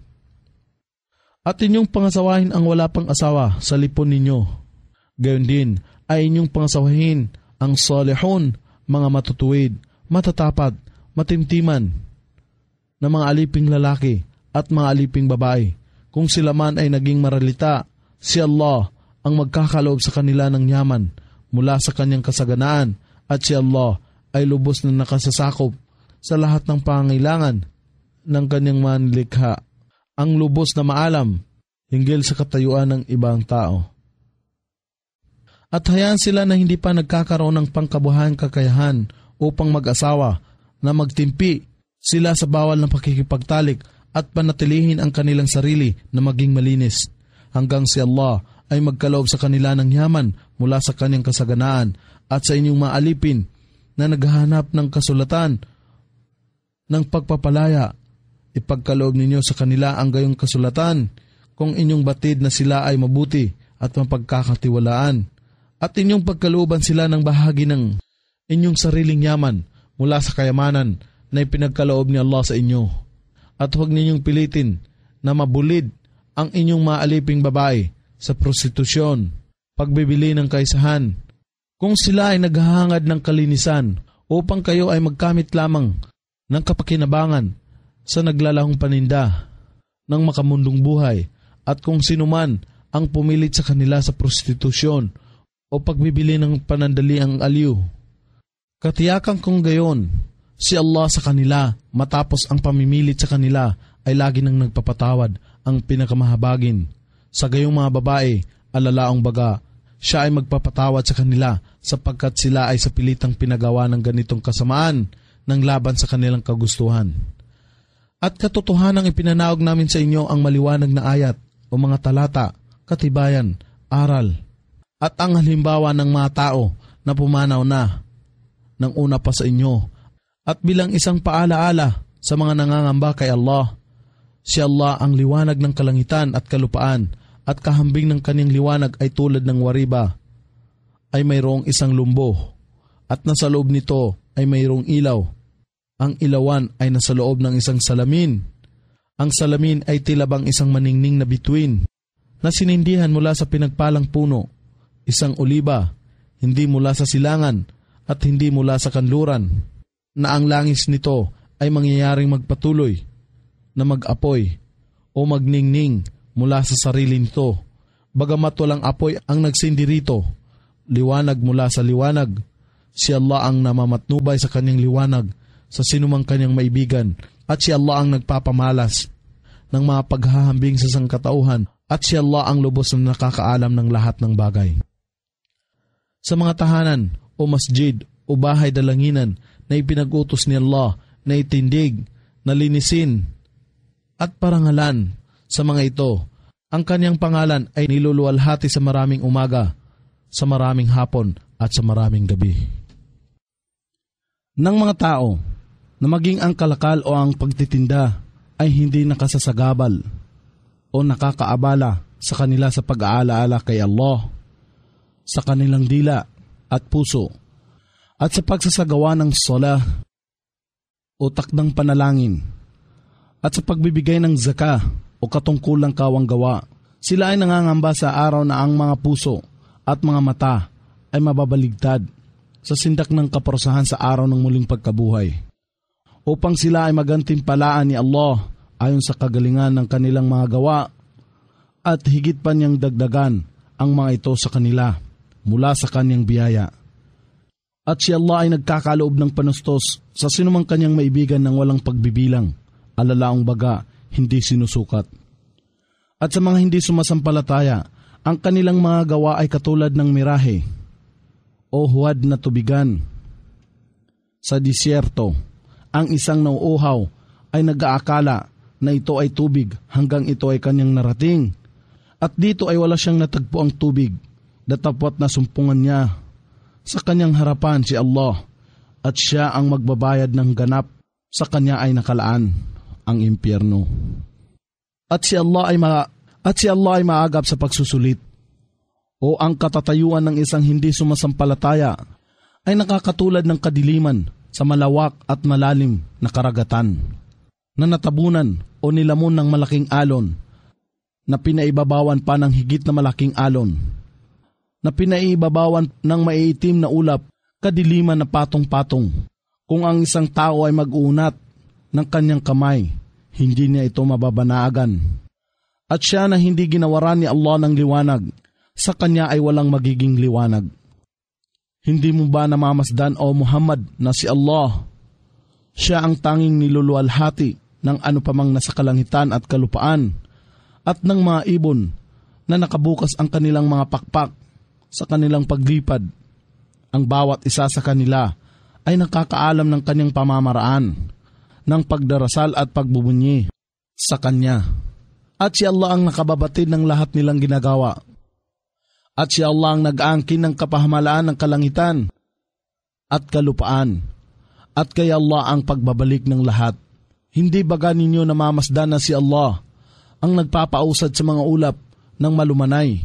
At inyong pangasawahin ang wala pang asawa sa lipon ninyo. Gayon din ay inyong pangasawahin ang salihun, mga matutuwid, matatapat, matimtiman, na mga aliping lalaki at mga aliping babae. Kung sila man ay naging maralita, si Allah ang magkakaloob sa kanila ng yaman mula sa kanyang kasaganaan, at si Allah ay lubos na nakasasakop sa lahat ng pangangailangan ng kanyang manlikha, ang lubos na maalam hinggil sa katayuan ng ibang tao. At hayaan sila na hindi pa nagkakaroon ng pangkabuhayan kakayahan upang mag-asawa na magtimpi sila sa bawal ng pakikipagtalik at panatilihin ang kanilang sarili na maging malinis, hanggang si Allah ay magkaloob sa kanila ng yaman mula sa kanyang kasaganaan. At sa inyong mga alipin na naghahanap ng kasulatan ng pagpapalaya, ipagkaloob ninyo sa kanila ang gayong kasulatan kung inyong batid na sila ay mabuti at mapagkakatiwalaan, at inyong pagkalooban sila ng bahagi ng inyong sariling yaman mula sa kayamanan na ipinagkaloob ni Allah sa inyo. At huwag ninyong pilitin na mabulid ang inyong mga aliping babae sa prostitusyon, pagbibili ng kaisahan, kung sila ay naghahangad ng kalinisan upang kayo ay magkamit lamang ng kapakinabangan sa naglalahong paninda ng makamundong buhay, at kung sino man ang pumilit sa kanila sa prostitusyon o pagbibili ng panandaliang aliw. Katiyakan kong gayon, si Allah sa kanila matapos ang pamimilit sa kanila ay lagi nang nagpapatawad ang pinakamahabagin. Sa gayong mga babae, alalaong baga, siya ay magpapatawad sa kanila sapagkat sila ay sa pilitang pinagawa ng ganitong kasamaan ng laban sa kanilang kagustuhan. At katotohanang ipinanaog namin sa inyo ang maliwanag na ayat o mga talata, katibayan, aral, at ang halimbawa ng mga tao na pumanaw na ng una pa sa inyo, at bilang isang paalaala sa mga nangangamba kay Allah. Si Allah ang liwanag ng kalangitan at kalupaan, at kahambing ng kanyang liwanag ay tulad ng wariba, ay mayroong isang lumbo, at nasa loob nito ay mayroong ilaw. Ang ilawan ay nasa loob ng isang salamin. Ang salamin ay tilabang isang maningning na bituin, na sinindihan mula sa pinagpalang puno, isang oliba, hindi mula sa silangan at hindi mula sa kanluran, na ang langis nito ay mangyayaring magpatuloy na mag-apoy o magningning mula sa sarili nito. Bagamat walang apoy ang nagsindi rito, liwanag mula sa liwanag, Si Allah ang namamatnubay sa kanyang liwanag sa sinumang kanyang maibigan, at si Allah ang nagpapamalas ng mga paghahambing sa sangkatauhan, at si Allah ang lubos na nakakaalam ng lahat ng bagay. Sa mga tahanan o masjid o bahay dalanginan na ipinag-utos ni Allah na itindig, nalinisin at parangalan sa mga ito, ang kanyang pangalan ay niluluwalhati sa maraming umaga, sa maraming hapon at sa maraming gabi. Ng mga tao na maging ang kalakal o ang pagtitinda ay hindi nakasasagabal o nakakaabala sa kanila sa pag-aalaala kay Allah, sa kanilang dila at puso, at sa pagsasagawa ng sala o takdang panalangin, at sa pagbibigay ng zaka o katungkulang kawanggawa. Sila ay nangangamba sa araw na ang mga puso at mga mata ay mababaligtad sa sindak ng kaparusahan sa araw ng muling pagkabuhay, upang sila ay magantimpalaan ni Allah ayon sa kagalingan ng kanilang mga gawa, at higit pa niyang dagdagan ang mga ito sa kanila mula sa kanyang biyaya. At si Allah ay nagkakaloob ng panustos sa sinumang kanyang maibigan ng walang pagbibilang, alalaong baga, hindi sinusukat. At sa mga hindi sumasampalataya, ang kanilang mga gawa ay katulad ng mirahe o huwad na tubigan sa disyerto. Ang isang nauuhaw ay nag-aakala na ito ay tubig hanggang ito ay kanyang narating. At dito ay wala siyang natagpo ang tubig, datapwat na sumpungan niya sa kanyang harapan si Allah, at siya ang magbabayad ng ganap, sa kanya ay nakalaan ang impyerno. At si Allah ay maagap sa pagsusulit, o ang katatayuan ng isang hindi sumasampalataya ay nakakatulad ng kadiliman sa malawak at malalim na karagatan, na natabunan o nilamon ng malaking alon, na pinaibabawan pa ng higit na malaking alon, na pinaibabawan ng maiitim na ulap, kadiliman na patong-patong. Kung ang isang tao ay mag-uunat ng kanyang kamay, hindi niya ito mababanaagan. At siya na hindi ginawaran ni Allah ng liwanag, sa kanya ay walang magiging liwanag. Hindi mo ba namamasdan, o Muhammad, na si Allah, siya ang tanging niluluwalhati ng ano pamang nasa kalangitan at kalupaan, at ng mga ibon na nakabukas ang kanilang mga pakpak sa kanilang paglipad. Ang bawat isa sa kanila ay nakakaalam ng kanyang pamamaraan, ng pagdarasal at pagbubunyi sa kanya. At si Allah ang nakababatid ng lahat nilang ginagawa. At si Allah ang nag-aangkin ng kapahamalaan ng kalangitan at kalupaan. At kay Allah ang pagbabalik ng lahat. Hindi baga ninyo namamasdan na si Allah ang nagpapausad sa mga ulap ng malumanay,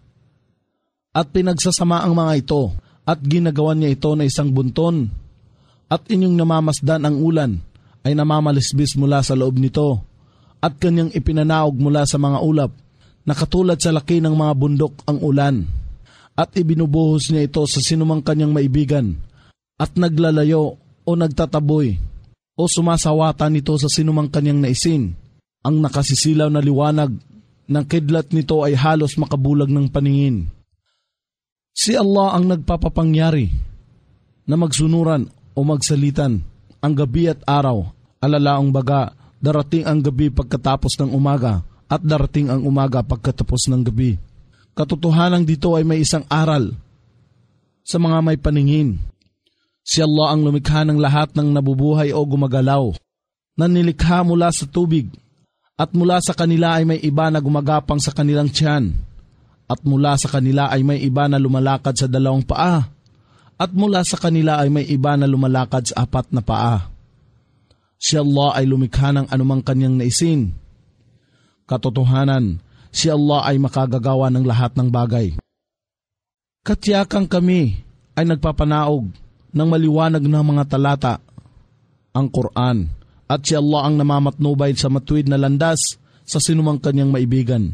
at pinagsasama ang mga ito, at ginagawan niya ito na isang bunton, at inyong namamasdan ang ulan ay namamalisbis mula sa loob nito, at kanyang ipinanaog mula sa mga ulap, na katulad sa laki ng mga bundok ang ulan, at ibinubuhos niya ito sa sinumang kanyang maibigan, at naglalayo o nagtataboy o sumasawatan nito sa sinumang kanyang naisin. Ang nakasisilaw na liwanag ng kidlat nito ay halos makabulag ng paningin. Si Allah ang nagpapapangyari na magsunuran o magsalitan ang gabi at araw, alalaong baga, darating ang gabi pagkatapos ng umaga, at darating ang umaga pagkatapos ng gabi. Katotohanan dito ay may isang aral sa mga may paningin. Si Allah ang lumikha ng lahat ng nabubuhay o gumagalaw, na nilikha mula sa tubig, at mula sa kanila ay may iba na gumagapang sa kanilang tiyan, at mula sa kanila ay may iba na lumalakad sa 2 paa, at mula sa kanila ay may iba na lumalakad sa 4 na paa. Si Allah ay lumikha ng anumang kanyang naisin. Katotohanan, si Allah ay makagagawa ng lahat ng bagay. Katiyakang kami ay nagpapanaog ng maliwanag na mga talata, ang Quran, at si Allah ang namamatnubay sa matuwid na landas sa sinumang kanyang maibigan.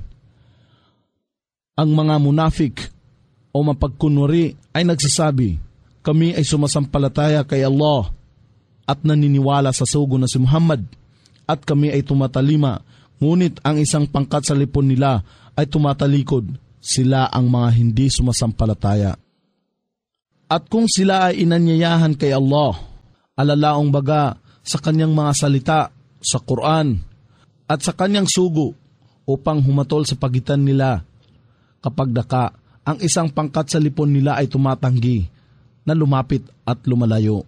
Ang mga munafik o mapagkunwari ay nagsasabi, kami ay sumasampalataya kay Allah at naniniwala sa sugo na si Muhammad, at kami ay tumatalima, ngunit ang isang pangkat sa lipon nila ay tumatalikod, sila ang mga hindi sumasampalataya. At kung sila ay inanyayahan kay Allah, alalaong baga sa kanyang mga salita, sa Quran, at sa kanyang sugo upang humatol sa pagitan nila, kapag daka, ang isang pangkat sa lipon nila ay tumatanggi na lumapit at lumalayo.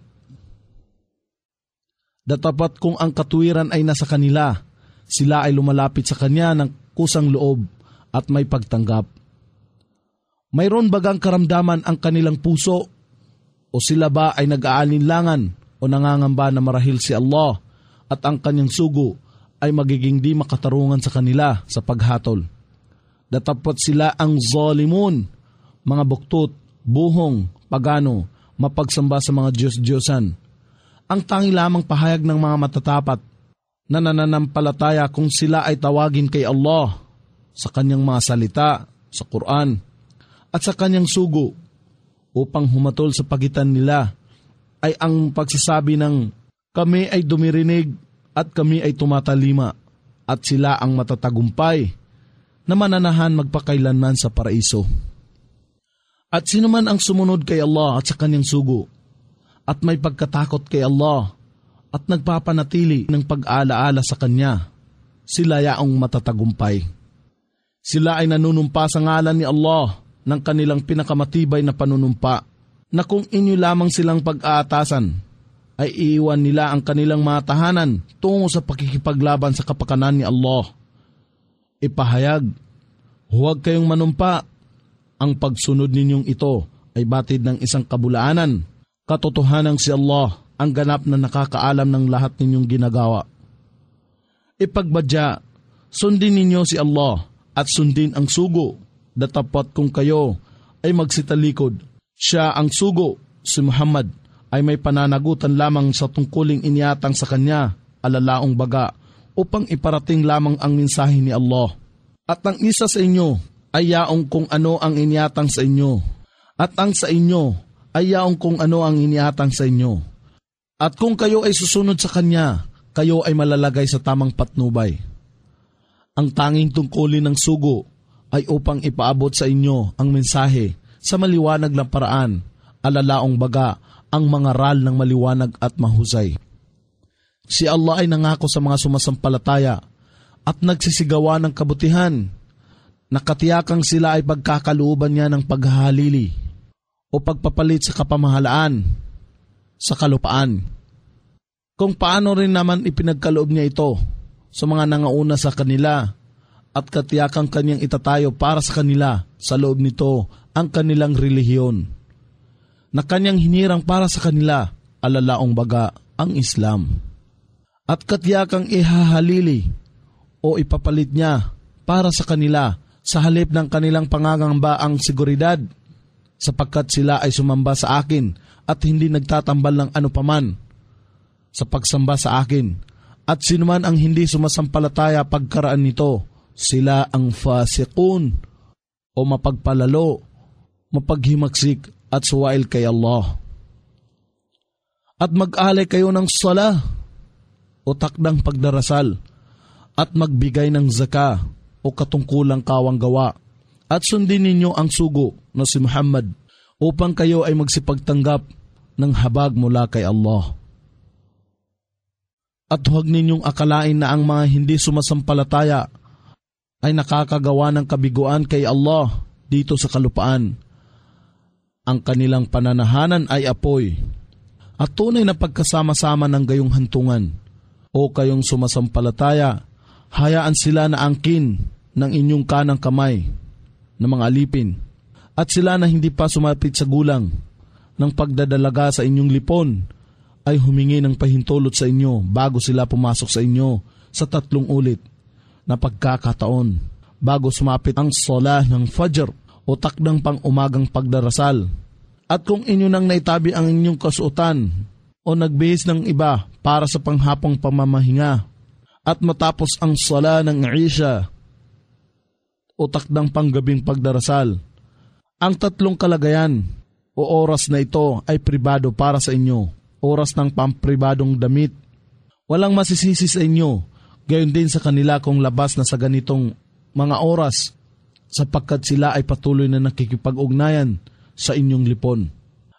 Datapat kung ang katuwiran ay nasa kanila, sila ay lumalapit sa kanya ng kusang loob at may pagtanggap. Mayroon bagang karamdaman ang kanilang puso, o sila ba ay nag-aalinlangan o nangangamba na marahil si Allah at ang kanyang sugo ay magiging di makatarungan sa kanila sa paghatol. Datapat sila ang zalimun, mga buktot, buhong, pagano, mapagsamba sa mga Diyos-Diyosan. Ang tangi lamang pahayag ng mga matatapat na nananampalataya kung sila ay tawagin kay Allah sa kanyang mga salita, sa Quran, at sa kanyang sugo upang humatol sa pagitan nila ay ang pagsasabi ng kami ay dumirinig at kami ay tumatalima at sila ang matatagumpay na mananahan magpakailanman sa paraiso. At sino man ang sumunod kay Allah at sa kanyang sugo at may pagkatakot kay Allah at nagpapanatili ng pag-aalaala sa kanya, sila yaong matatagumpay. Sila ay nanunumpa sa ngalan ni Allah ng kanilang pinakamatibay na panunumpa, na kung inyo lamang silang pag-aatasan, ay iiwan nila ang kanilang mga tahanan tungo sa pakikipaglaban sa kapakanan ni Allah. Ipahayag, huwag kayong manumpa, ang pagsunod ninyong ito ay batid ng isang kabulaanan, katotohanan si Allah ang ganap na nakakaalam ng lahat ninyong ginagawa. Ipagbadya, sundin ninyo si Allah at sundin ang sugo, datapat kung kayo ay magsitalikod. Siya ang sugo, si Muhammad, ay may pananagutan lamang sa tungkuling iniatang sa kanya, alalaong baga, upang iparating lamang ang mensahe ni Allah. At ang isa sa inyo ay yaong kung ano ang iniatang sa inyo, at ang sa inyo ay yaong kung ano ang iniatang sa inyo. At kung kayo ay susunod sa kanya, kayo ay malalagay sa tamang patnubay. Ang tanging tungkulin ng sugo ay upang ipaabot sa inyo ang mensahe sa maliwanag na paraan, alalaong baga ang mga ral ng maliwanag at mahusay. Si Allah ay nangako sa mga sumasampalataya at nagsisigawa ng kabutihan, nakatiyakang sila ay pagkakalooban niya ng paghahalili o pagpapalit sa kapamahalaan sa kalupaan. Kung paano rin naman ipinagkaloob niya ito sa mga nangauna sa kanila at katiyakang kanyang itatayo para sa kanila sa loob nito ang kanilang relihiyon na kanyang hinirang para sa kanila, alalaong baga ang Islam. At katiyakang ihahalili o ipapalit niya para sa kanila sa halip ng kanilang pangangamba ang seguridad, sapagkat sila ay sumamba sa akin at hindi nagtatambal ng anupaman sa pagsamba sa akin. At sinuman ang hindi sumasampalataya pagkaraan nito, sila ang fasiqun o mapagpalalo, mapaghimaksik at suwail kay Allah. At mag-alay kayo ng sala o takdang pagdarasal at magbigay ng zaka o katungkulang kawang gawa at sundin ninyo ang sugo na si Muhammad upang kayo ay magsipagtanggap ng habag mula kay Allah. At huwag ninyong akalain na ang mga hindi sumasampalataya ay nakakagawa ng kabiguan kay Allah dito sa kalupaan. Ang kanilang pananahanan ay apoy at tunay na pagkasama-sama ng gayong hantungan. O kayong sumasampalataya, hayaan sila na angkin ng inyong kanang kamay na mga alipin at sila na hindi pa sumapit sa gulang ng pagdadalaga sa inyong lipon ay humingi ng pahintulot sa inyo bago sila pumasok sa inyo sa 3 ulit na pagkakataon bago sumapit ang salah ng Fajr o takdang pang-umagang pagdarasal. At kung inyo nang naitabi ang inyong kasuotan o nagbihis ng iba para sa panghapong pamamahinga at matapos ang salah ng Isha o takdang panggabing pagdarasal, ang 3 kalagayan o oras na ito ay pribado para sa inyo, oras ng pampribadong damit. Walang masisisi sa inyo, gayon din sa kanila kung labas na sa ganitong mga oras, sapagkat sila ay patuloy na nakikipag-ugnayan sa inyong lipon.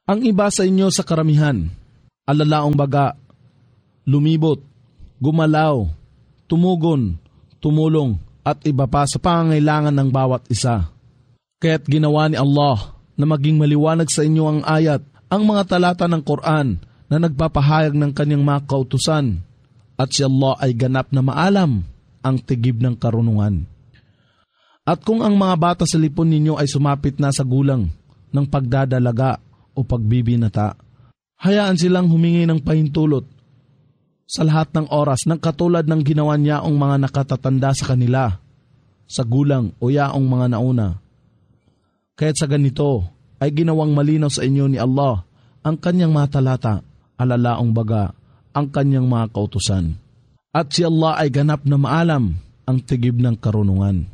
Ang iba sa inyo sa karamihan, alalaong baga, lumibot, gumalaw, tumugon, tumulong, at iba pa sa pangangailangan ng bawat isa. Kaya't ginawa ni Allah na maging maliwanag sa inyo ang ayat, ang mga talata ng Quran na nagpapahayag ng kanyang mga kautusan, at si Allah ay ganap na maalam ang tigib ng karunungan. At kung ang mga bata sa lipon ninyo ay sumapit na sa gulang ng pagdadalaga o pagbibinata, hayaan silang humingi ng pahintulot sa lahat ng oras ng katulad ng ginawa niya ang mga nakatatanda sa kanila, sa gulang o yaong mga nauna. Kaya't sa ganito ay ginawang malinaw sa inyo ni Allah ang kanyang mga talata, alalaong baga, ang kanyang mga kautusan. At si Allah ay ganap na maalam ang tigib ng karunungan.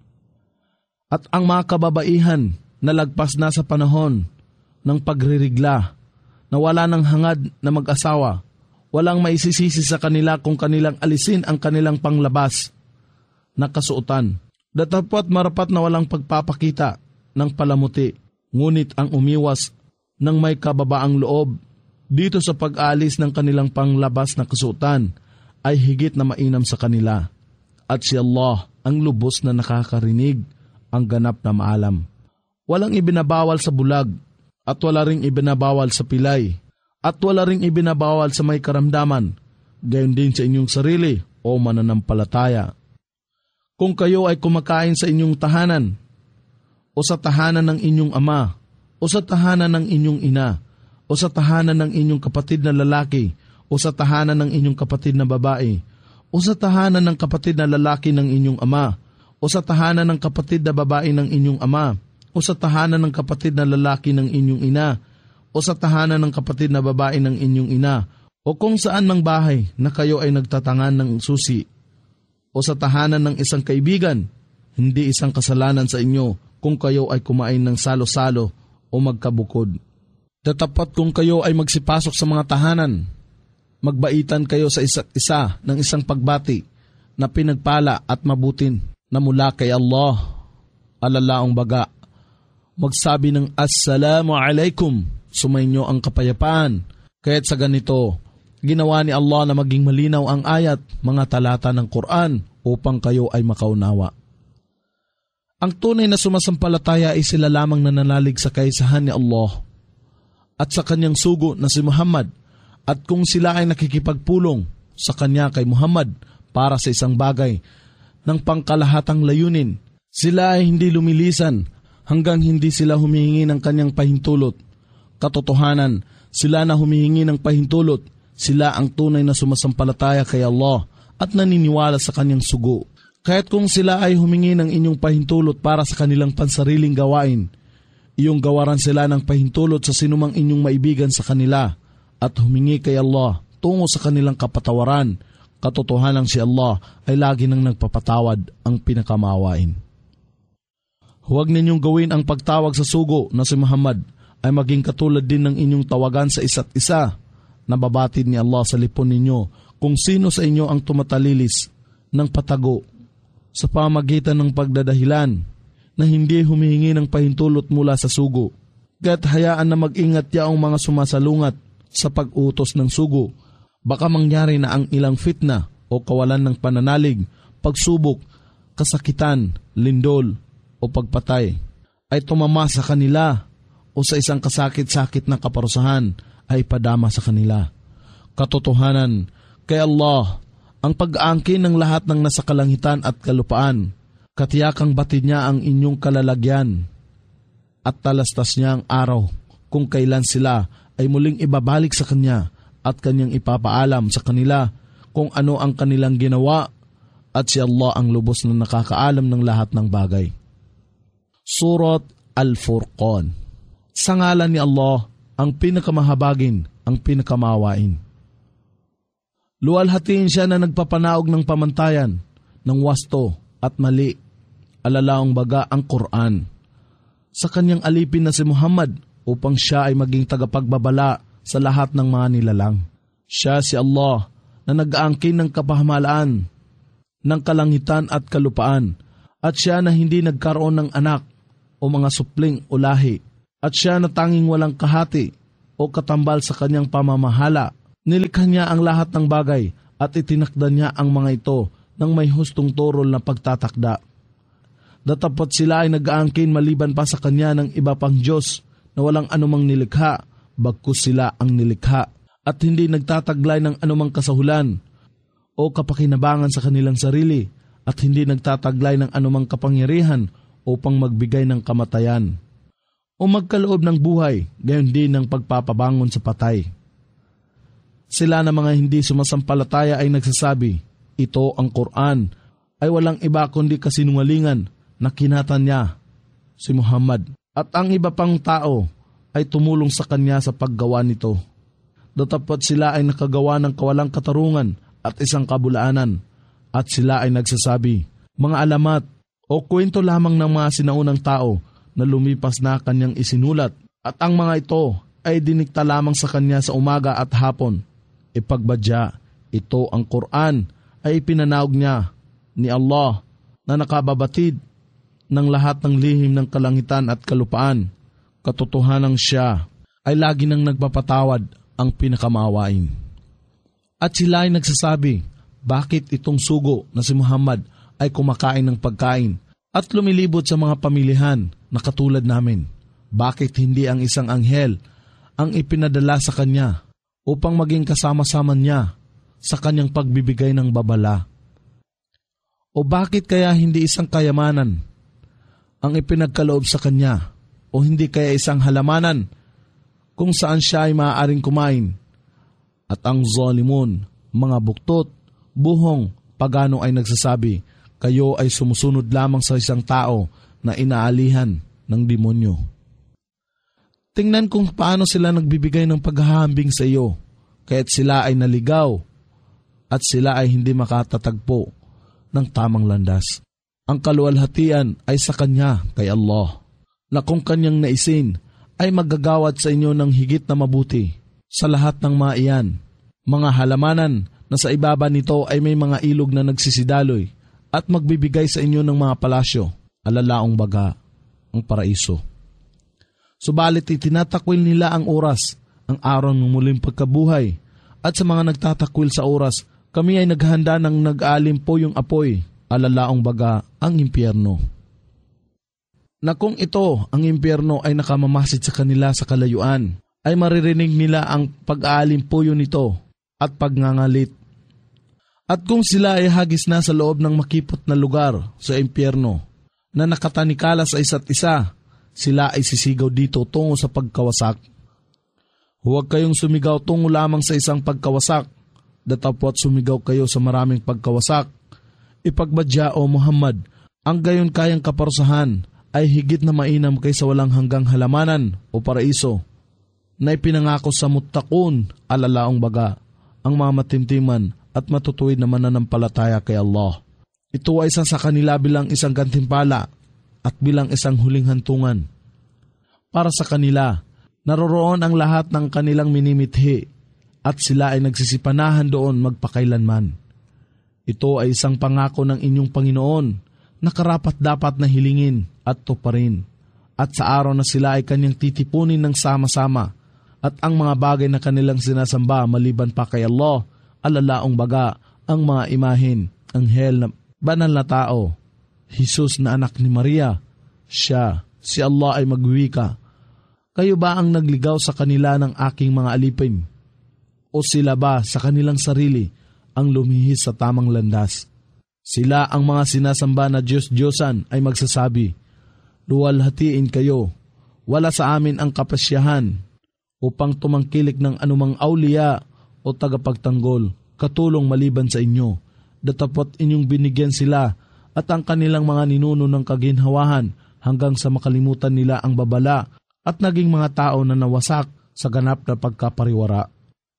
At ang mga kababaihan na lagpas na sa panahon ng pagririgla, na wala ng hangad na mag-asawa, walang maisisisi sa kanila kung kanilang alisin ang kanilang panglabas na kasuotan. Datapwat marapat na walang pagpapakita ng palamuti, ngunit ang umiwas ng may kababaang loob dito sa pag-alis ng kanilang panglabas na kasuotan ay higit na mainam sa kanila. At si Allah ang lubos na nakakarinig, ang ganap na maalam. Walang ibinabawal sa bulag, at wala ring ibinabawal sa pilay, at wala ring ibinabawal sa may karamdaman, gayon din sa inyong sarili o mananampalataya. Kung kayo ay kumakain sa inyong tahanan, o sa tahanan ng inyong ama, o sa tahanan ng inyong ina, o sa tahanan ng inyong kapatid na lalaki, o sa tahanan ng inyong kapatid na babae, o sa tahanan ng kapatid na lalaki ng inyong ama, o sa tahanan ng kapatid na babae ng inyong ama, o sa tahanan ng kapatid na lalaki ng inyong ina, o sa tahanan ng kapatid na babae ng inyong ina, o kung saan mang bahay na kayo ay nagtatangan ng susi, o sa tahanan ng isang kaibigan, hindi isang kasalanan sa inyo kung kayo ay kumain ng salo-salo o magkabukod. Tatapat kung kayo ay magsipasok sa mga tahanan, magbaitan kayo sa isa't isa ng isang pagbati na pinagpala at mabutin na mula kay Allah, alalaong baga. Magsabi ng Assalamu alaikum, sumainyo ang kapayapaan. Kaya't sa ganito, ginawa ni Allah na maging malinaw ang ayat, mga talata ng Quran upang kayo ay makaunawa. Ang tunay na sumasampalataya ay sila lamang nananalig sa kaisahan ni Allah at sa kanyang sugo na si Muhammad, at kung sila ay nakikipagpulong sa kanya kay Muhammad para sa isang bagay ng pangkalahatang layunin, sila ay hindi lumilisan hanggang hindi sila humihingi ng kanyang pahintulot. Katotohanan, sila na humihingi ng pahintulot, sila ang tunay na sumasampalataya kay Allah at naniniwala sa kanyang sugo. Kaya't kung sila ay humingi ng inyong pahintulot para sa kanilang pansariling gawain, iyong gawaran sila ng pahintulot sa sinumang inyong maibigan sa kanila at humingi kay Allah tungo sa kanilang kapatawaran. Katotohanan si Allah ay lagi nang nagpapatawad, ang pinakamawain. Huwag ninyong gawin ang pagtawag sa sugo na si Muhammad ay maging katulad din ng inyong tawagan sa isa't isa. Nababatid ni Allah sa lipon ninyo kung sino sa inyo ang tumatalilis ng patago sa pamagitan ng pagdadahilan na hindi humihingi ng pahintulot mula sa sugo. Kaya't hayaan na mag-ingat yaong mga sumasalungat sa pag-utos ng sugo. Baka mangyari na ang ilang fitna o kawalan ng pananalig, pagsubok, kasakitan, lindol o pagpatay ay tumama sa kanila o sa isang kasakit-sakit na kaparusahan ay padama sa kanila. Katotohanan, kay Allah ang pag-aangkin ng lahat ng nasa kalangitan at kalupaan. Katiyakang batid niya ang inyong kalalagyan at talastas niya ang araw kung kailan sila ay muling ibabalik sa Kanya at Kanyang ipapaalam sa kanila kung ano ang kanilang ginawa, at si Allah ang lubos na nakakaalam ng lahat ng bagay. Surat Al-Furqan. Sa ngalan ni Allah, ang pinakamahabagin, ang pinakamawain. Luwalhatiin siya na nagpapanaog ng pamantayan, ng wasto at mali, alalaong baga ang Quran, sa kanyang alipin na si Muhammad upang siya ay maging tagapagbabala sa lahat ng mga nilalang. Siya si Allah na nag-aangkin ng kapahamalaan ng kalangitan at kalupaan, at siya na hindi nagkaroon ng anak o mga supling o lahi, at siya na tanging walang kahati o katambal sa kanyang pamamahala. Nilikha niya ang lahat ng bagay at itinakda niya ang mga ito ng may hustong turol na pagtatakda. Datapot sila ay nag-aangkin maliban pa sa kanya ng iba pang Diyos na walang anumang nilikha, bagkus sila ang nilikha, at hindi nagtataglay ng anumang kasahulan o kapakinabangan sa kanilang sarili, at hindi nagtataglay ng anumang kapangyarihan upang magbigay ng kamatayan o magkaloob ng buhay, gayon din ng pagpapabangon sa patay. Sila na mga hindi sumasampalataya ay nagsasabi, ito ang Quran ay walang iba kundi kasinungalingan na kinatan niya, si Muhammad, at ang iba pang tao ay tumulong sa kanya sa paggawa nito. Datapot sila ay nakagawa ng kawalang katarungan at isang kabulaanan, at sila ay nagsasabi, mga alamat o kwento lamang ng mga sinaunang tao na lumipas na kanyang isinulat, at ang mga ito ay dinikta lamang sa kanya sa umaga at hapon. Ipagbadya, ito ang Quran ay ipinanaog niya ni Allah na nakababatid ng lahat ng lihim ng kalangitan at kalupaan. Katotohanang siya ay lagi nang nagpapatawad, ang pinakamaawain. At sila ay nagsasabi, bakit itong sugo na si Muhammad ay kumakain ng pagkain at lumilibot sa mga pamilihan na katulad namin? Bakit hindi ang isang anghel ang ipinadala sa kanya upang maging kasama-sama niya sa kanyang pagbibigay ng babala? O bakit kaya hindi isang kayamanan ang ipinagkaloob sa kanya, o hindi kaya isang halamanan kung saan siya ay maaaring kumain? At ang zalimun, mga buktot, buhong, pagano ay nagsasabi, kayo ay sumusunod lamang sa isang tao na inaalihan ng demonyo. Tingnan kung paano sila nagbibigay ng paghahambing sa iyo, kaya't sila ay naligaw at sila ay hindi makatatagpo ng tamang landas. Ang kaluwalhatian ay sa Kanya, kay Allah, na kung Kanyang naisin ay magagawad sa inyo ng higit na mabuti sa lahat ng mga iyan. Mga halamanan na sa ibaba nito ay may mga ilog na nagsisidaloy at magbibigay sa inyo ng mga palasyo, alalaong baga, ang paraiso. Subalit itinatakwil nila ang oras, ang araw ng muling pagkabuhay, at sa mga nagtatakwil sa oras, kami ay naghanda ng nag-aalim po yung apoy, alalaong baga, ang impyerno. Na kung ito, ang impyerno, ay nakamamasid sa kanila sa kalayuan, ay maririnig nila ang pag-aalimpuyo nito at pagngangalit. At kung sila ay hagis na sa loob ng makipot na lugar sa impyerno, na nakatanikala sa isa't isa, sila ay sisigaw dito tungo sa pagkawasak. Huwag kayong sumigaw tungo lamang sa isang pagkawasak, datapot sumigaw kayo sa maraming pagkawasak. Ipagbadya, o Muhammad, ang gayon kayang kaparusahan ay higit na mainam kaysa walang hanggang halamanan o paraiso na ipinangako sa muttaqun, alalaong baga, ang mga matimtiman at matutuwid na mananampalataya kay Allah. Ito ay isa sa kanila bilang isang gantimpala at bilang isang huling hantungan. Para sa kanila, naroroon ang lahat ng kanilang minimithi at sila ay nagsisipanahan doon magpakailanman. Ito ay isang pangako ng inyong Panginoon na karapat-dapat na hilingin at tuparin. At sa araw na sila ay kanyang titipunin ng sama-sama, at ang mga bagay na kanilang sinasamba maliban pa kay Allah, alalaong baga, ang mga imahin, anghel na banal na tao, Jesus na anak ni Maria, siya, si Allah ay magwika, kayo ba ang nagligaw sa kanila ng aking mga alipin? O sila ba sa kanilang sarili ang lumihis sa tamang landas? Sila ang mga sinasamba na Diyos-Diyosan ay magsasabi, luwalhatiin kayo, wala sa amin ang kapasyahan upang tumangkilik ng anumang awliya o tagapagtanggol, katulong maliban sa inyo. Datapot inyong binigyan sila at ang kanilang mga ninuno ng kaginhawahan hanggang sa makalimutan nila ang babala at naging mga tao na nawasak sa ganap na pagkapariwara.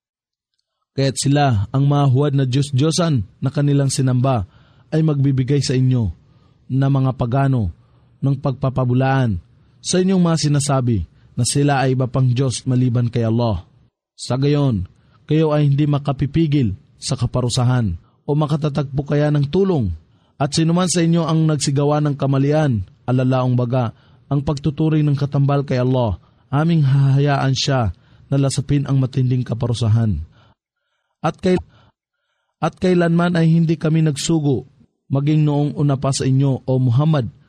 Kaya't sila, ang mga huwad na Diyos-Diyosan na kanilang sinamba, ay magbibigay sa inyo na mga pagano ng pagpapabulaan sa inyong mga sinasabi na sila ay iba pang Diyos maliban kay Allah. Sa gayon, kayo ay hindi makapipigil sa kaparusahan o makatatagpo kaya ng tulong. At sinuman sa inyo ang nagsigawa ng kamalian, alalaong baga, ang pagtuturi ng katambal kay Allah, aming hahayaan siya nalasapin ang matinding kaparusahan. At kailanman ay hindi kami nagsugo, maging noong una pa sa inyo, O Muhammad,